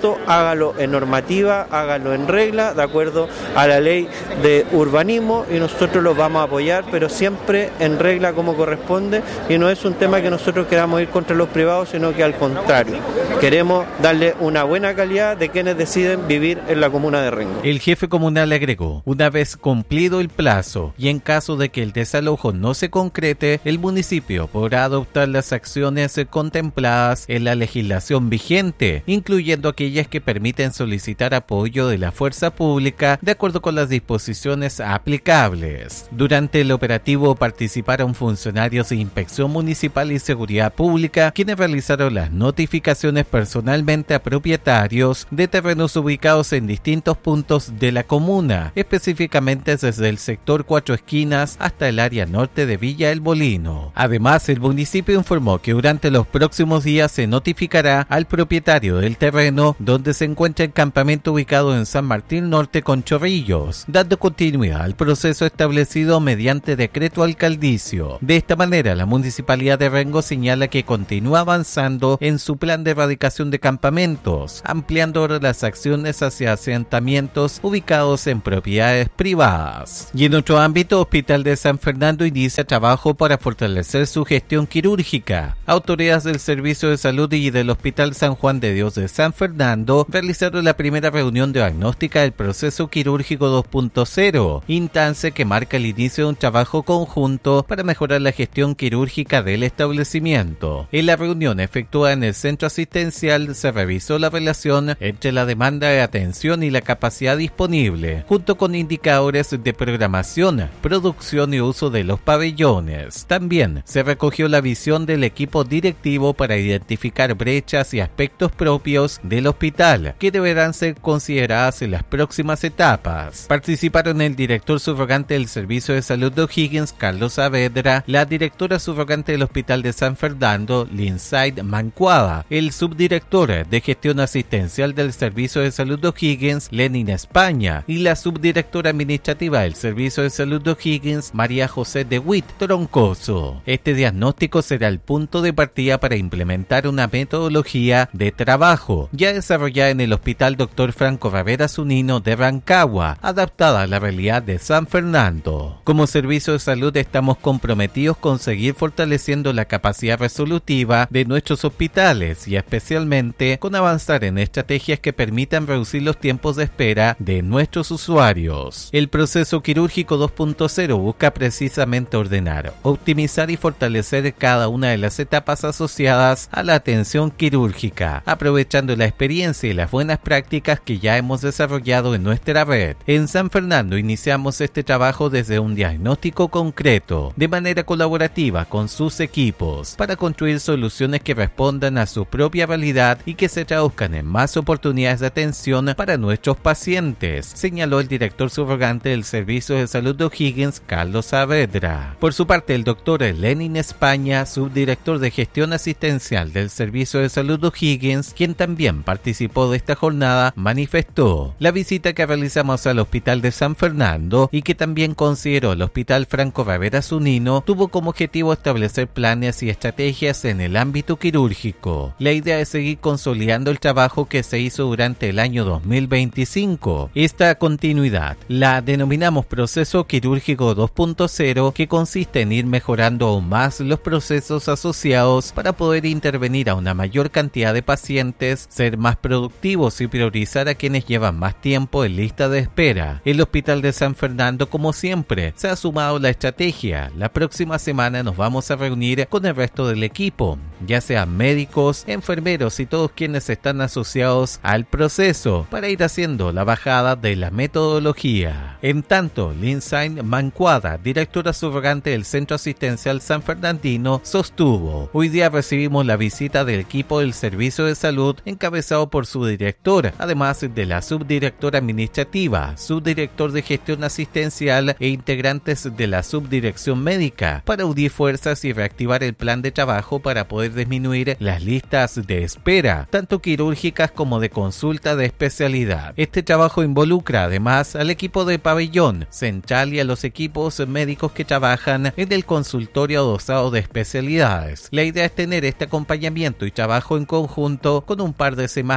esto, hágalo en normativa, hágalo en regla, de acuerdo a la ley de urbanismo, y nosotros los vamos a apoyar, pero siempre en regla como corresponde, y no es un tema que nosotros queramos ir contra los privados, sino que al contrario, queremos darle una buena calidad de quienes deciden vivir en la comuna de Rengo. El jefe comunal agregó, una vez cumplido el plazo y en caso de que el desalojo no se concrete, el municipio podrá adoptar las acciones contempladas en la legislación vigente, incluyendo aquellas que permiten solicitar apoyo de la fuerza pública de acuerdo con las disposiciones aplicables. Durante el operativo participaron funcionarios de Inspección Municipal y Seguridad Pública, quienes realizaron las notificaciones personalmente a propietarios de terrenos ubicados en distintos puntos de la comuna, específicamente desde el sector Cuatro Esquinas hasta el área norte de Villa El Molino. Además, el municipio informó que durante los próximos días se notificará al propietario del terreno donde se encuentra el campamento ubicado en San Martín Norte con Chorrillos, dando continuidad al proceso establecido mediante decreto alcaldicio. De esta manera, la Municipalidad de Rengo señala que continúa avanzando en su plan de erradicación de campamentos, ampliando ahora las acciones hacia asentamientos ubicados en propiedades privadas. Y en otro ámbito, Hospital de San Fernando inicia trabajo para fortalecer su gestión quirúrgica. Autoridades del Servicio de Salud y del Hospital San Juan de Dios de San Fernando realizaron la primera reunión diagnóstica del proceso quirúrgico dos punto cero, instancia que marca el inicio de un trabajo conjunto para mejorar la gestión quirúrgica del establecimiento. En la reunión efectuada en el centro asistencial se revisó la relación entre la demanda de atención y la capacidad disponible, junto con indicadores de programación, producción y uso de los pabellones. También se recogió la visión del equipo directivo para identificar brechas y aspectos propios del hospital que deberán ser consideradas en las próximas etapas. Participaron el director subrogante del Servicio de Salud de O'Higgins, Carlos Saavedra, la directora subrogante del Hospital de San Fernando, Linsaid Mancuada, el subdirector de Gestión Asistencial del Servicio de Salud de O'Higgins, Lenin España, y la subdirectora administrativa del Servicio de Salud de O'Higgins, María José de Witt Troncoso. Este diagnóstico será el punto de partida para implementar una metodología de trabajo ya desarrollada en el Hospital doctor Franco Ravera Zunino de Rancagua, adaptada a la realidad de San Fernando. Como Servicio de Salud estamos comprometidos con seguir fortaleciendo la capacidad resolutiva de nuestros hospitales y especialmente con avanzar en estrategias que permitan reducir los tiempos de espera de nuestros usuarios. El proceso quirúrgico dos punto cero busca precisamente ordenar, optimizar y fortalecer cada una de las etapas asociadas a la atención quirúrgica, aprovechando la experiencia y las buenas prácticas que ya hemos desarrollado en nuestra red. En San Fernando iniciamos este trabajo desde un diagnóstico concreto, de manera colaborativa con sus equipos, para construir soluciones que respondan a su propia realidad y que se traduzcan en más oportunidades de atención para nuestros pacientes, señaló el director subrogante del Servicio de Salud de O'Higgins, Carlos Saavedra. Por su parte, el doctor Lenin España, subdirector de Gestión Asistencial del Servicio de Salud de O'Higgins, quien también participó de esta jornada, manifestó: la visita que realizamos al Hospital de San Fernando y que también consideró el Hospital Franco Ravera Zunino tuvo como objetivo establecer planes y estrategias en el ámbito quirúrgico. La idea es seguir consolidando el trabajo que se hizo durante el año dos mil veinticinco. Esta continuidad la denominamos proceso quirúrgico dos punto cero, que consiste en ir mejorando aún más los procesos asociados para poder intervenir a una mayor cantidad de pacientes, ser más productivos y priorizar a quienes llevan más tiempo en lista de espera. El Hospital de San Fernando, como siempre, se ha sumado a la estrategia. La próxima semana nos vamos a reunir con el resto del equipo, ya sean médicos, enfermeros y todos quienes están asociados al proceso, para ir haciendo la bajada de la metodología. En tanto, Lindsay Mancuada, directora subrogante del Centro Asistencial San Fernandino, sostuvo: hoy día recibimos la visita del equipo del Servicio de Salud encabezado por su director, además de la subdirectora administrativa, subdirector de Gestión Asistencial e integrantes de la subdirección médica, para unir fuerzas y reactivar el plan de trabajo para poder disminuir las listas de espera, tanto quirúrgicas como de consulta de especialidad. Este trabajo involucra además al equipo de pabellón central y a los equipos médicos que trabajan en el consultorio adosado de especialidades. La idea es tener este acompañamiento y trabajo en conjunto con un par de semanas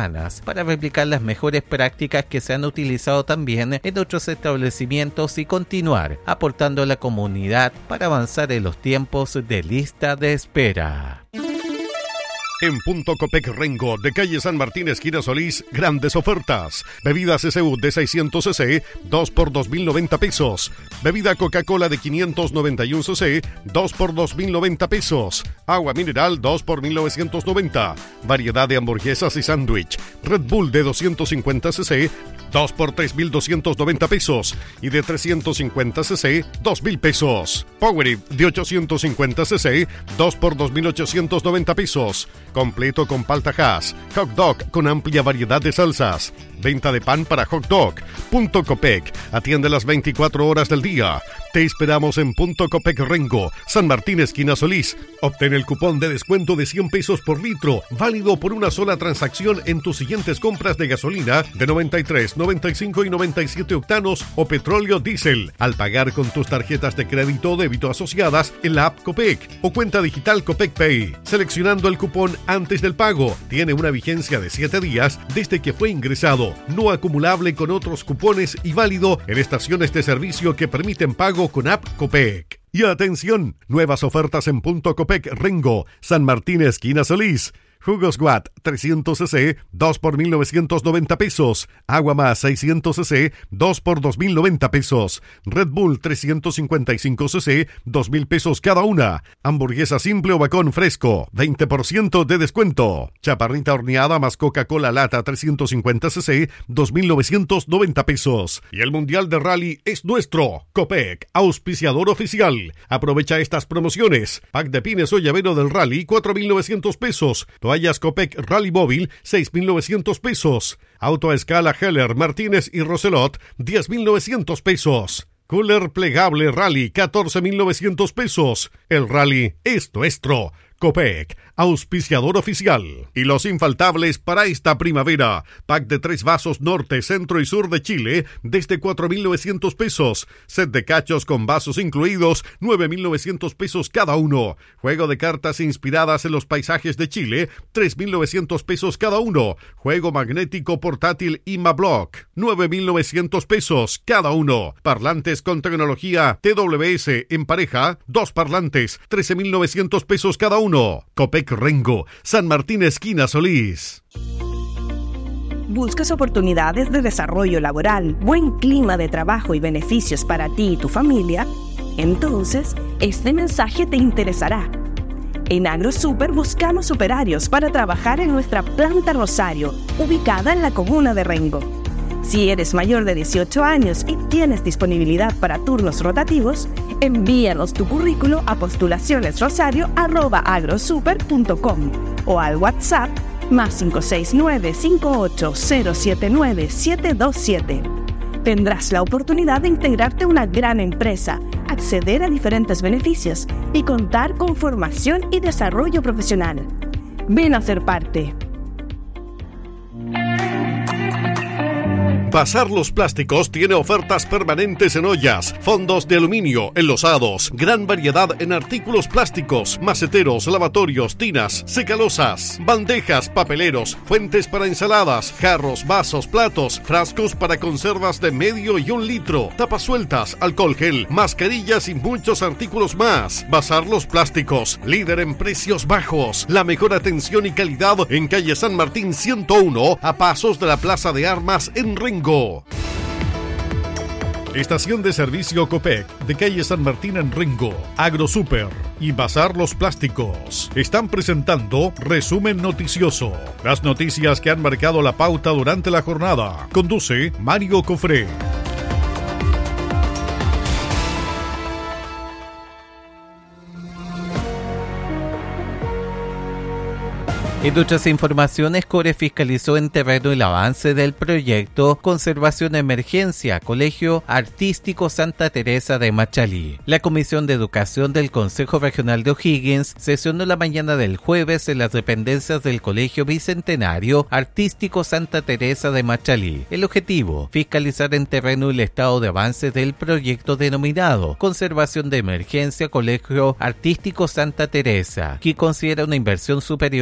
semanas para replicar las mejores prácticas que se han utilizado también en otros establecimientos y continuar aportando a la comunidad para avanzar en los tiempos de lista de espera. En Punto Copec Rengo, de calle San Martín, esquina Solís, grandes ofertas. Bebidas S U de seiscientos centilitros, dos por dos mil noventa pesos. Bebida Coca-Cola de quinientos noventa y uno centilitros, dos por dos mil noventa pesos. Agua mineral, dos por mil novecientos noventa. Variedad de hamburguesas y sándwich. Red Bull de doscientos cincuenta centilitros, dos por tres mil doscientos noventa pesos. Y de trescientos cincuenta centilitros, dos mil pesos. Powerade de ochocientos cincuenta centilitros, dos por dos mil ochocientos noventa pesos. Completo con palta Hass. Hot dog con amplia variedad de salsas. Venta de pan para hot dog. Punto Copec. Atiende las veinticuatro horas del día. Te esperamos en Punto Copec Rengo, San Martín, esquina Solís. Obtén el cupón de descuento de cien pesos por litro, válido por una sola transacción en tus siguientes compras de gasolina de noventa y tres, noventa y cinco y noventa y siete octanos o petróleo diésel, al pagar con tus tarjetas de crédito o débito asociadas en la app Copec o cuenta digital Copec Pay. Seleccionando el cupón antes del pago, tiene una vigencia de siete días desde que fue ingresado, no acumulable con otros cupones y válido en estaciones de servicio que permiten pago con app Copec. Y atención, nuevas ofertas en Punto Copec Rengo, San Martín, esquina Solís. Jugos Watt trescientos centilitros, dos por mil novecientos noventa pesos. Agua más seiscientos centilitros, dos por dos mil noventa pesos. Red Bull trescientos cincuenta y cinco centilitros, dos mil pesos cada una. Hamburguesa simple o bacon fresco, veinte por ciento de descuento. Chaparrita horneada más Coca-Cola lata trescientos cincuenta centilitros, dos mil novecientos noventa pesos. Y el Mundial de Rally es nuestro. Copec, auspiciador oficial. Aprovecha estas promociones. Pack de pines o llavero del Rally, cuatro mil novecientos pesos. Toallas Copec Rally Móvil, seis mil novecientos pesos. Auto a escala Heller, Martínez y Roselot, diez mil novecientos pesos. Cooler plegable Rally, catorce mil novecientos pesos. El Rally es nuestro. Copec, auspiciador oficial. Y los infaltables para esta primavera. Pack de tres vasos norte, centro y sur de Chile desde cuatro mil novecientos pesos. Set de cachos con vasos incluidos, nueve mil novecientos pesos cada uno. Juego de cartas inspiradas en los paisajes de Chile, tres mil novecientos pesos cada uno. Juego magnético portátil Imablock, nueve mil novecientos pesos cada uno. Parlantes con tecnología T W S en pareja, dos parlantes, trece mil novecientos pesos cada uno. Copec Rengo, San Martín, esquina Solís. ¿Buscas oportunidades de desarrollo laboral, buen clima de trabajo y beneficios para ti y tu familia? Entonces, este mensaje te interesará. En AgroSuper buscamos operarios para trabajar en nuestra planta Rosario, ubicada en la comuna de Rengo. Si eres mayor de dieciocho años y tienes disponibilidad para turnos rotativos, envíanos tu currículo a postulacionesrosario arroba agrosuper punto com o al WhatsApp más cinco seis nueve, cinco ocho cero siete nueve, siete dos siete. Tendrás la oportunidad de integrarte a una gran empresa, acceder a diferentes beneficios y contar con formación y desarrollo profesional. Ven a ser parte. Bazar Los Plásticos tiene ofertas permanentes en ollas, fondos de aluminio, enlosados, gran variedad en artículos plásticos, maceteros, lavatorios, tinas, secalosas, bandejas, papeleros, fuentes para ensaladas, jarros, vasos, platos, frascos para conservas de medio y un litro, tapas sueltas, alcohol gel, mascarillas y muchos artículos más. Bazar Los Plásticos, líder en precios bajos, la mejor atención y calidad en calle San Martín ciento uno, a pasos de la Plaza de Armas en Rengo. Estación de servicio Copec de calle San Martín en Rengo, AgroSuper y Bazar Los Plásticos están presentando Resumen Noticioso. Las noticias que han marcado la pauta durante la jornada. Conduce Mario Cofré. En otras informaciones, Core fiscalizó en terreno el avance del proyecto Conservación Emergencia Colegio Artístico Santa Teresa de Machalí. La Comisión de Educación del Consejo Regional de O'Higgins sesionó la mañana del jueves en las dependencias del Colegio Bicentenario Artístico Santa Teresa de Machalí. El objetivo, fiscalizar en terreno el estado de avance del proyecto denominado Conservación de Emergencia Colegio Artístico Santa Teresa, que considera una inversión superior a los cuatrocientos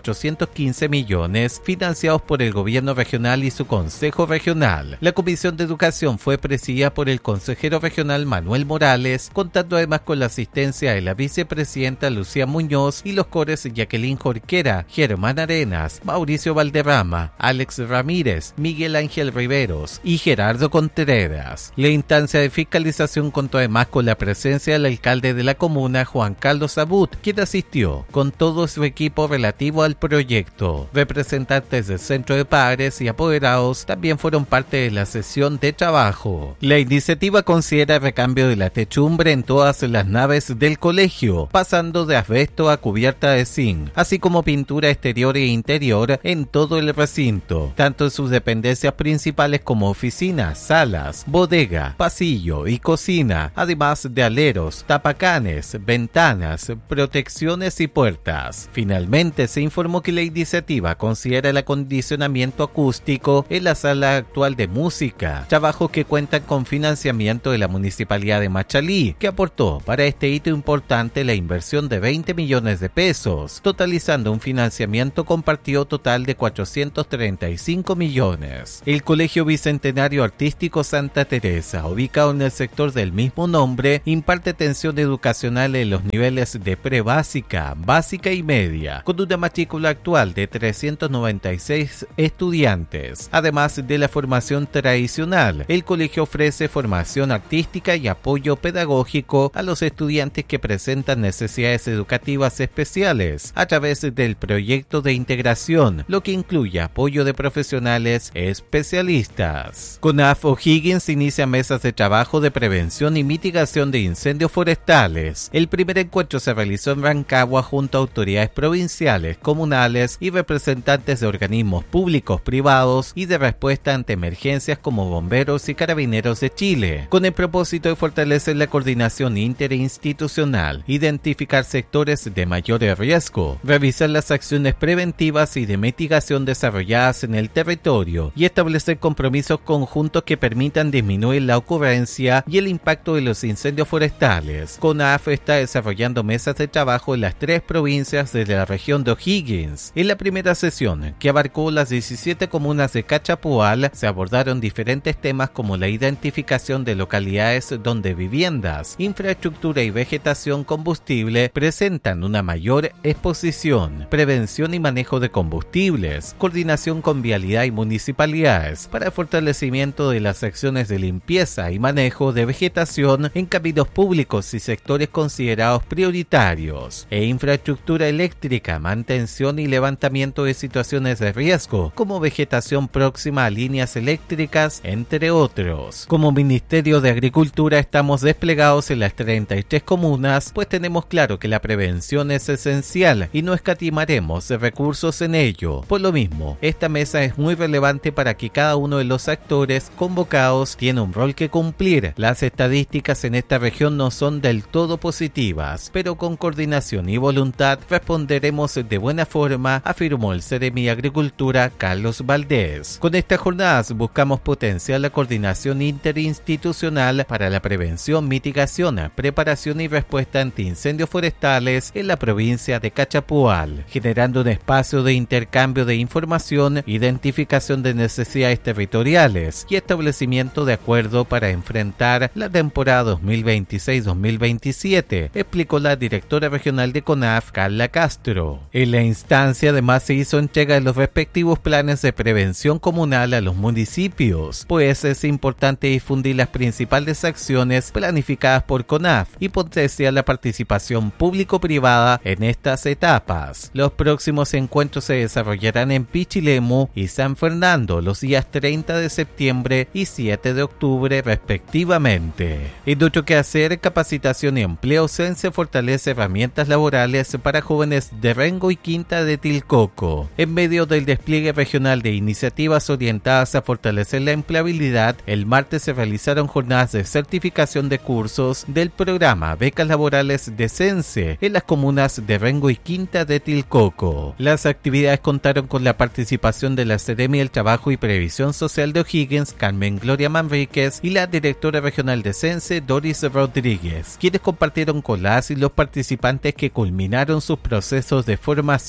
cuatrocientos quince millones financiados por el gobierno regional y su consejo regional. La Comisión de Educación fue presidida por el consejero regional Manuel Morales, contando además con la asistencia de la vicepresidenta Lucía Muñoz y los cores Jacqueline Jorquera, Germán Arenas, Mauricio Valderrama, Alex Ramírez, Miguel Ángel Riveros y Gerardo Contreras. La instancia de fiscalización contó además con la presencia del alcalde de la comuna, Juan Carlos Abut, quien asistió con todo su equipo relativo al proyecto. Representantes del Centro de Padres y apoderados también fueron parte de la sesión de trabajo. La iniciativa considera el recambio de la techumbre en todas las naves del colegio, pasando de asbesto a cubierta de zinc, así como pintura exterior e interior en todo el recinto, tanto en sus dependencias principales como oficinas, salas, bodega, pasillo y cocina, además de aleros, tapacanes, ventanas, protecciones y puertas. Finalmente, se informó que la iniciativa considera el acondicionamiento acústico en la sala actual de música, trabajos que cuentan con financiamiento de la Municipalidad de Machalí, que aportó para este hito importante la inversión de veinte millones de pesos, totalizando un financiamiento compartido total de cuatrocientos treinta y cinco millones. El Colegio Bicentenario Artístico Santa Teresa, ubicado en el sector del mismo nombre, imparte atención educacional en los niveles de pre-básica, básica y media, con una matrícula actual de trescientos noventa y seis estudiantes. Además de la formación tradicional, el colegio ofrece formación artística y apoyo pedagógico a los estudiantes que presentan necesidades educativas especiales a través del proyecto de integración, lo que incluye apoyo de profesionales especialistas. CONAF O'Higgins inicia mesas de trabajo de prevención y mitigación de incendios forestales. El primer encuentro se realizó en Rancagua junto a autoridades provinciales, comunales y representantes de organismos públicos, privados y de respuesta ante emergencias como Bomberos y Carabineros de Chile, con el propósito de fortalecer la coordinación interinstitucional, identificar sectores de mayor riesgo, revisar las acciones preventivas y de mitigación desarrolladas en el territorio y establecer compromisos conjuntos que permitan disminuir la ocurrencia y el impacto de los incendios forestales. CONAF está desarrollando mesas de trabajo en las tres provincias de la región de O'Higgins. En la primera sesión, que abarcó las diecisiete comunas de Cachapual, se abordaron diferentes temas como la identificación de localidades donde viviendas, infraestructura y vegetación combustible presentan una mayor exposición, prevención y manejo de combustibles, coordinación con vialidad y municipalidades para el fortalecimiento de las acciones de limpieza y manejo de vegetación en caminos públicos y sectores considerados prioritarios, e infraestructura eléctrica, mantención y levantamiento de situaciones de riesgo, como vegetación próxima a líneas eléctricas, entre otros. Como Ministerio de Agricultura estamos desplegados en las treinta y tres comunas, pues tenemos claro que la prevención es esencial y no escatimaremos recursos en ello. Por lo mismo, esta mesa es muy relevante para que cada uno de los actores convocados tiene un rol que cumplir. Las estadísticas en esta región no son del todo positivas, pero con coordinación y voluntad responderemos de buena forma, afirmó el Seremi de Agricultura Carlos Valdés. Con estas jornadas buscamos potenciar la coordinación interinstitucional para la prevención, mitigación, preparación y respuesta ante incendios forestales en la provincia de Cachapual, generando un espacio de intercambio de información, identificación de necesidades territoriales y establecimiento de acuerdo para enfrentar la temporada dos mil veintiséis dos mil veintisiete, explicó la directora regional de CONAF, Carla Castro. En la instancia además se hizo entrega de los respectivos planes de prevención comunal a los municipios, pues es importante difundir las principales acciones planificadas por CONAF y potenciar la participación público-privada en estas etapas. Los próximos encuentros se desarrollarán en Pichilemu y San Fernando los días treinta de septiembre y siete de octubre respectivamente. En otro que hacer, capacitación y empleo, Sense fortalece herramientas laborales para jóvenes de Rengo y Quinta de Tilcoco. En medio del despliegue regional de iniciativas orientadas a fortalecer la empleabilidad, el martes se realizaron jornadas de certificación de cursos del programa Becas Laborales de Sense en las comunas de Rengo y Quinta de Tilcoco. Las actividades contaron con la participación de la Seremi del Trabajo y Previsión Social de O'Higgins, Carmen Gloria Manríquez, y la directora regional de Sense, Doris Rodríguez, quienes compartieron con las y los participantes que culminaron sus procesos de formación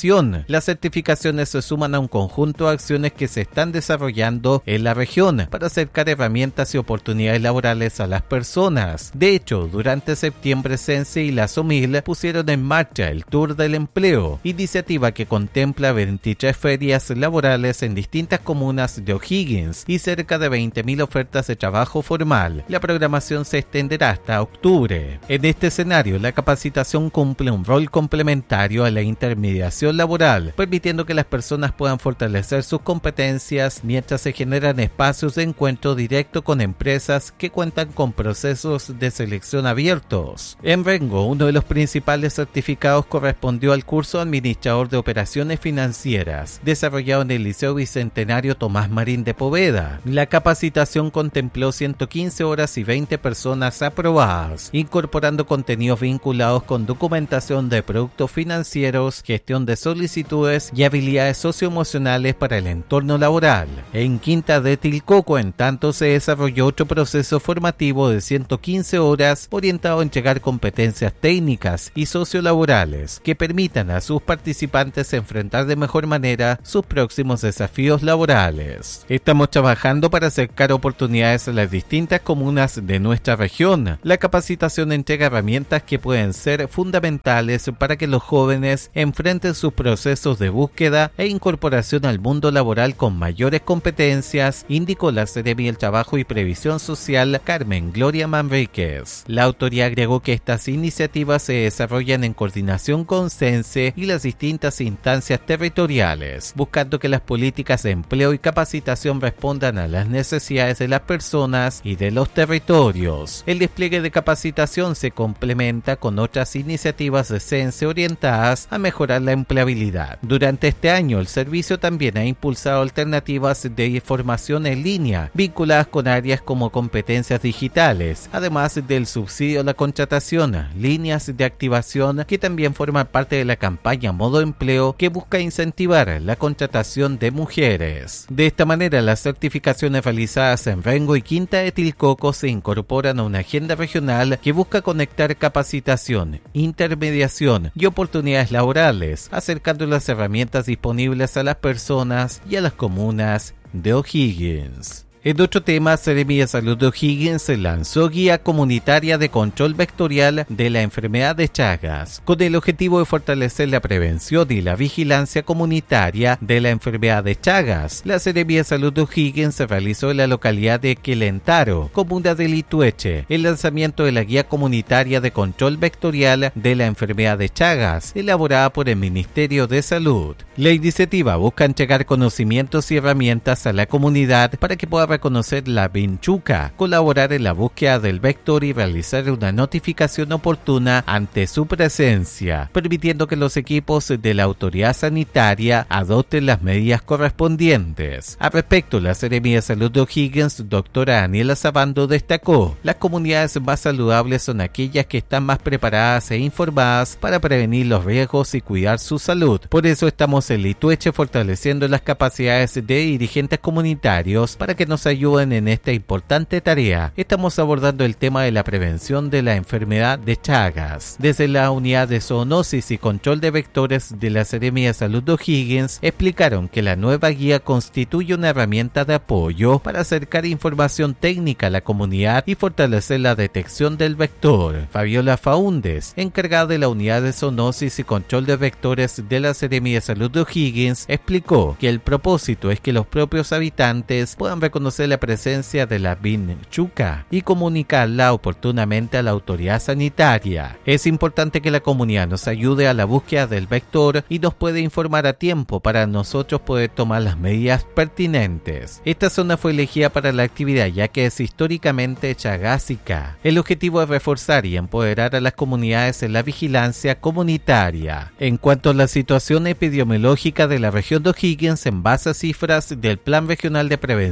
prevención. Las certificaciones se suman a un conjunto de acciones que se están desarrollando en la región para acercar herramientas y oportunidades laborales a las personas. De hecho, durante septiembre Sense y la SOMIL pusieron en marcha el Tour del Empleo, iniciativa que contempla veintitrés ferias laborales en distintas comunas de O'Higgins y cerca de veinte mil ofertas de trabajo formal. La programación se extenderá hasta octubre. En este escenario, la capacitación cumple un rol complementario a la intermediación laboral, permitiendo que las personas puedan fortalecer sus competencias mientras se generan espacios de encuentro directo con empresas que cuentan con procesos de selección abiertos. En Rengo, uno de los principales certificados correspondió al curso Administrador de Operaciones Financieras, desarrollado en el Liceo Bicentenario Tomás Marín de Poveda. La capacitación contempló ciento quince horas y veinte personas aprobadas, incorporando contenidos vinculados con documentación de productos financieros, gestión de solicitudes y habilidades socioemocionales para el entorno laboral. En Quinta de Tilcoco, en tanto, se desarrolló otro proceso formativo de ciento quince horas orientado a entregar competencias técnicas y sociolaborales que permitan a sus participantes enfrentar de mejor manera sus próximos desafíos laborales. Estamos trabajando para acercar oportunidades a las distintas comunas de nuestra región. La capacitación entrega herramientas que pueden ser fundamentales para que los jóvenes enfrenten sus procesos de búsqueda e incorporación al mundo laboral con mayores competencias, indicó la Seremi del Trabajo y Previsión Social Carmen Gloria Manríquez. La autoridad agregó que estas iniciativas se desarrollan en coordinación con Sense y las distintas instancias territoriales, buscando que las políticas de empleo y capacitación respondan a las necesidades de las personas y de los territorios. El despliegue de capacitación se complementa con otras iniciativas de Sense orientadas a mejorar la empleabilidad. Durante este año, el servicio también ha impulsado alternativas de formación en línea, vinculadas con áreas como competencias digitales, además del subsidio a la contratación, líneas de activación que también forman parte de la campaña Modo Empleo que busca incentivar la contratación de mujeres. De esta manera, las certificaciones realizadas en Rengo y Quinta de Tilcoco se incorporan a una agenda regional que busca conectar capacitación, intermediación y oportunidades laborales, acercando las herramientas disponibles a las personas y a las comunas de O'Higgins. En otro tema, Seremi de Salud de O'Higgins lanzó guía comunitaria de control vectorial de la enfermedad de Chagas, con el objetivo de fortalecer la prevención y la vigilancia comunitaria de la enfermedad de Chagas. La Seremi de Salud de O'Higgins se realizó en la localidad de Quelentaro, comuna de Litueche, el lanzamiento de la guía comunitaria de control vectorial de la enfermedad de Chagas, elaborada por el Ministerio de Salud. La iniciativa busca entregar conocimientos y herramientas a la comunidad para que pueda reconocer la vinchuca, colaborar en la búsqueda del vector y realizar una notificación oportuna ante su presencia, permitiendo que los equipos de la autoridad sanitaria adopten las medidas correspondientes. Al respecto, la Seremi de Salud de O'Higgins, doctora Daniela Sabando, destacó: las comunidades más saludables son aquellas que están más preparadas e informadas para prevenir los riesgos y cuidar su salud. Por eso estamos en Litueche fortaleciendo las capacidades de dirigentes comunitarios para que nos ayuden en esta importante tarea. Estamos abordando el tema de la prevención de la enfermedad de Chagas. Desde la unidad de zoonosis y control de vectores de la Seremi de Salud de O'Higgins explicaron que la nueva guía constituye una herramienta de apoyo para acercar información técnica a la comunidad y fortalecer la detección del vector. Fabiola Faúndez, encargada de la unidad de zoonosis y control de vectores de la Seremi de Salud de O'Higgins, explicó que el propósito es que los propios habitantes puedan reconocer la presencia de la vinchuca y comunicarla oportunamente a la autoridad sanitaria. Es importante que la comunidad nos ayude a la búsqueda del vector y nos puede informar a tiempo para nosotros poder tomar las medidas pertinentes. Esta zona fue elegida para la actividad ya que es históricamente chagásica. El objetivo es reforzar y empoderar a las comunidades en la vigilancia comunitaria. En cuanto a la situación epidemiológica de la región de O'Higgins, en base a cifras del Plan Regional de Prevención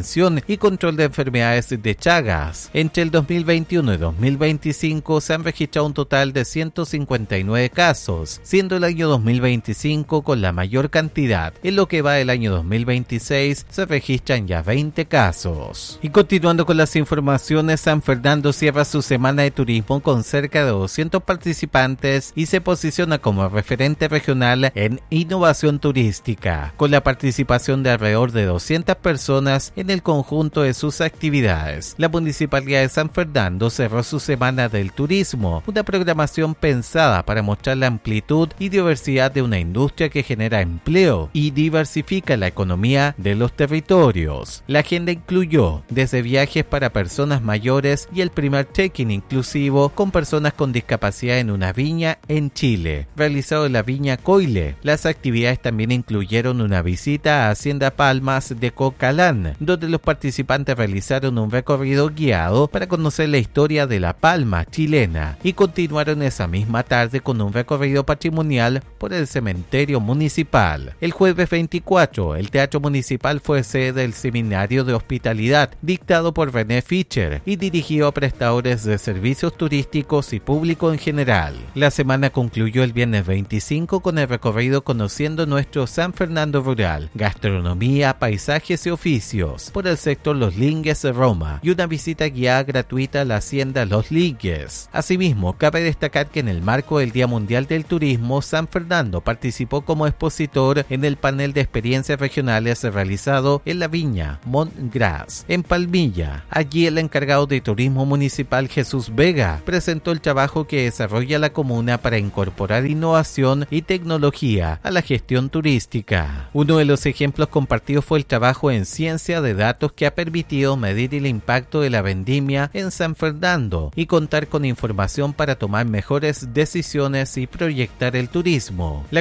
y control de enfermedades de Chagas. Entre el dos mil veintiuno y dos mil veinticinco se han registrado un total de ciento cincuenta y nueve casos, siendo el año dos mil veinticinco con la mayor cantidad. En lo que va del año dos mil veintiséis se registran ya veinte casos. Y continuando con las informaciones, San Fernando cierra su semana de turismo con cerca de doscientos participantes y se posiciona como referente regional en innovación turística, con la participación de alrededor de doscientas personas en el conjunto de sus actividades. La Municipalidad de San Fernando cerró su semana del turismo, una programación pensada para mostrar la amplitud y diversidad de una industria que genera empleo y diversifica la economía de los territorios. La agenda incluyó desde viajes para personas mayores y el primer check-in inclusivo con personas con discapacidad en una viña en Chile, realizado en la viña Coile. Las actividades también incluyeron una visita a Hacienda Palmas de Cocalán, donde los participantes realizaron un recorrido guiado para conocer la historia de la palma chilena y continuaron esa misma tarde con un recorrido patrimonial por el cementerio municipal. El jueves veinticuatro, el Teatro Municipal fue sede del Seminario de Hospitalidad dictado por René Fischer y dirigido a prestadores de servicios turísticos y público en general. La semana concluyó el viernes veinticinco con el recorrido Conociendo nuestro San Fernando rural, gastronomía, paisajes y oficios por el sector Los Lingues de Roma y una visita guiada gratuita a la hacienda Los Lingues. Asimismo, cabe destacar que en el marco del Día Mundial del Turismo, San Fernando participó como expositor en el panel de experiencias regionales realizado en la viña Montgras, en Palmilla. Allí el encargado de turismo municipal Jesús Vega presentó el trabajo que desarrolla la comuna para incorporar innovación y tecnología a la gestión turística. Uno de los ejemplos compartidos fue el trabajo en ciencia de datos que ha permitido medir el impacto de la vendimia en San Fernando y contar con información para tomar mejores decisiones y proyectar el turismo. La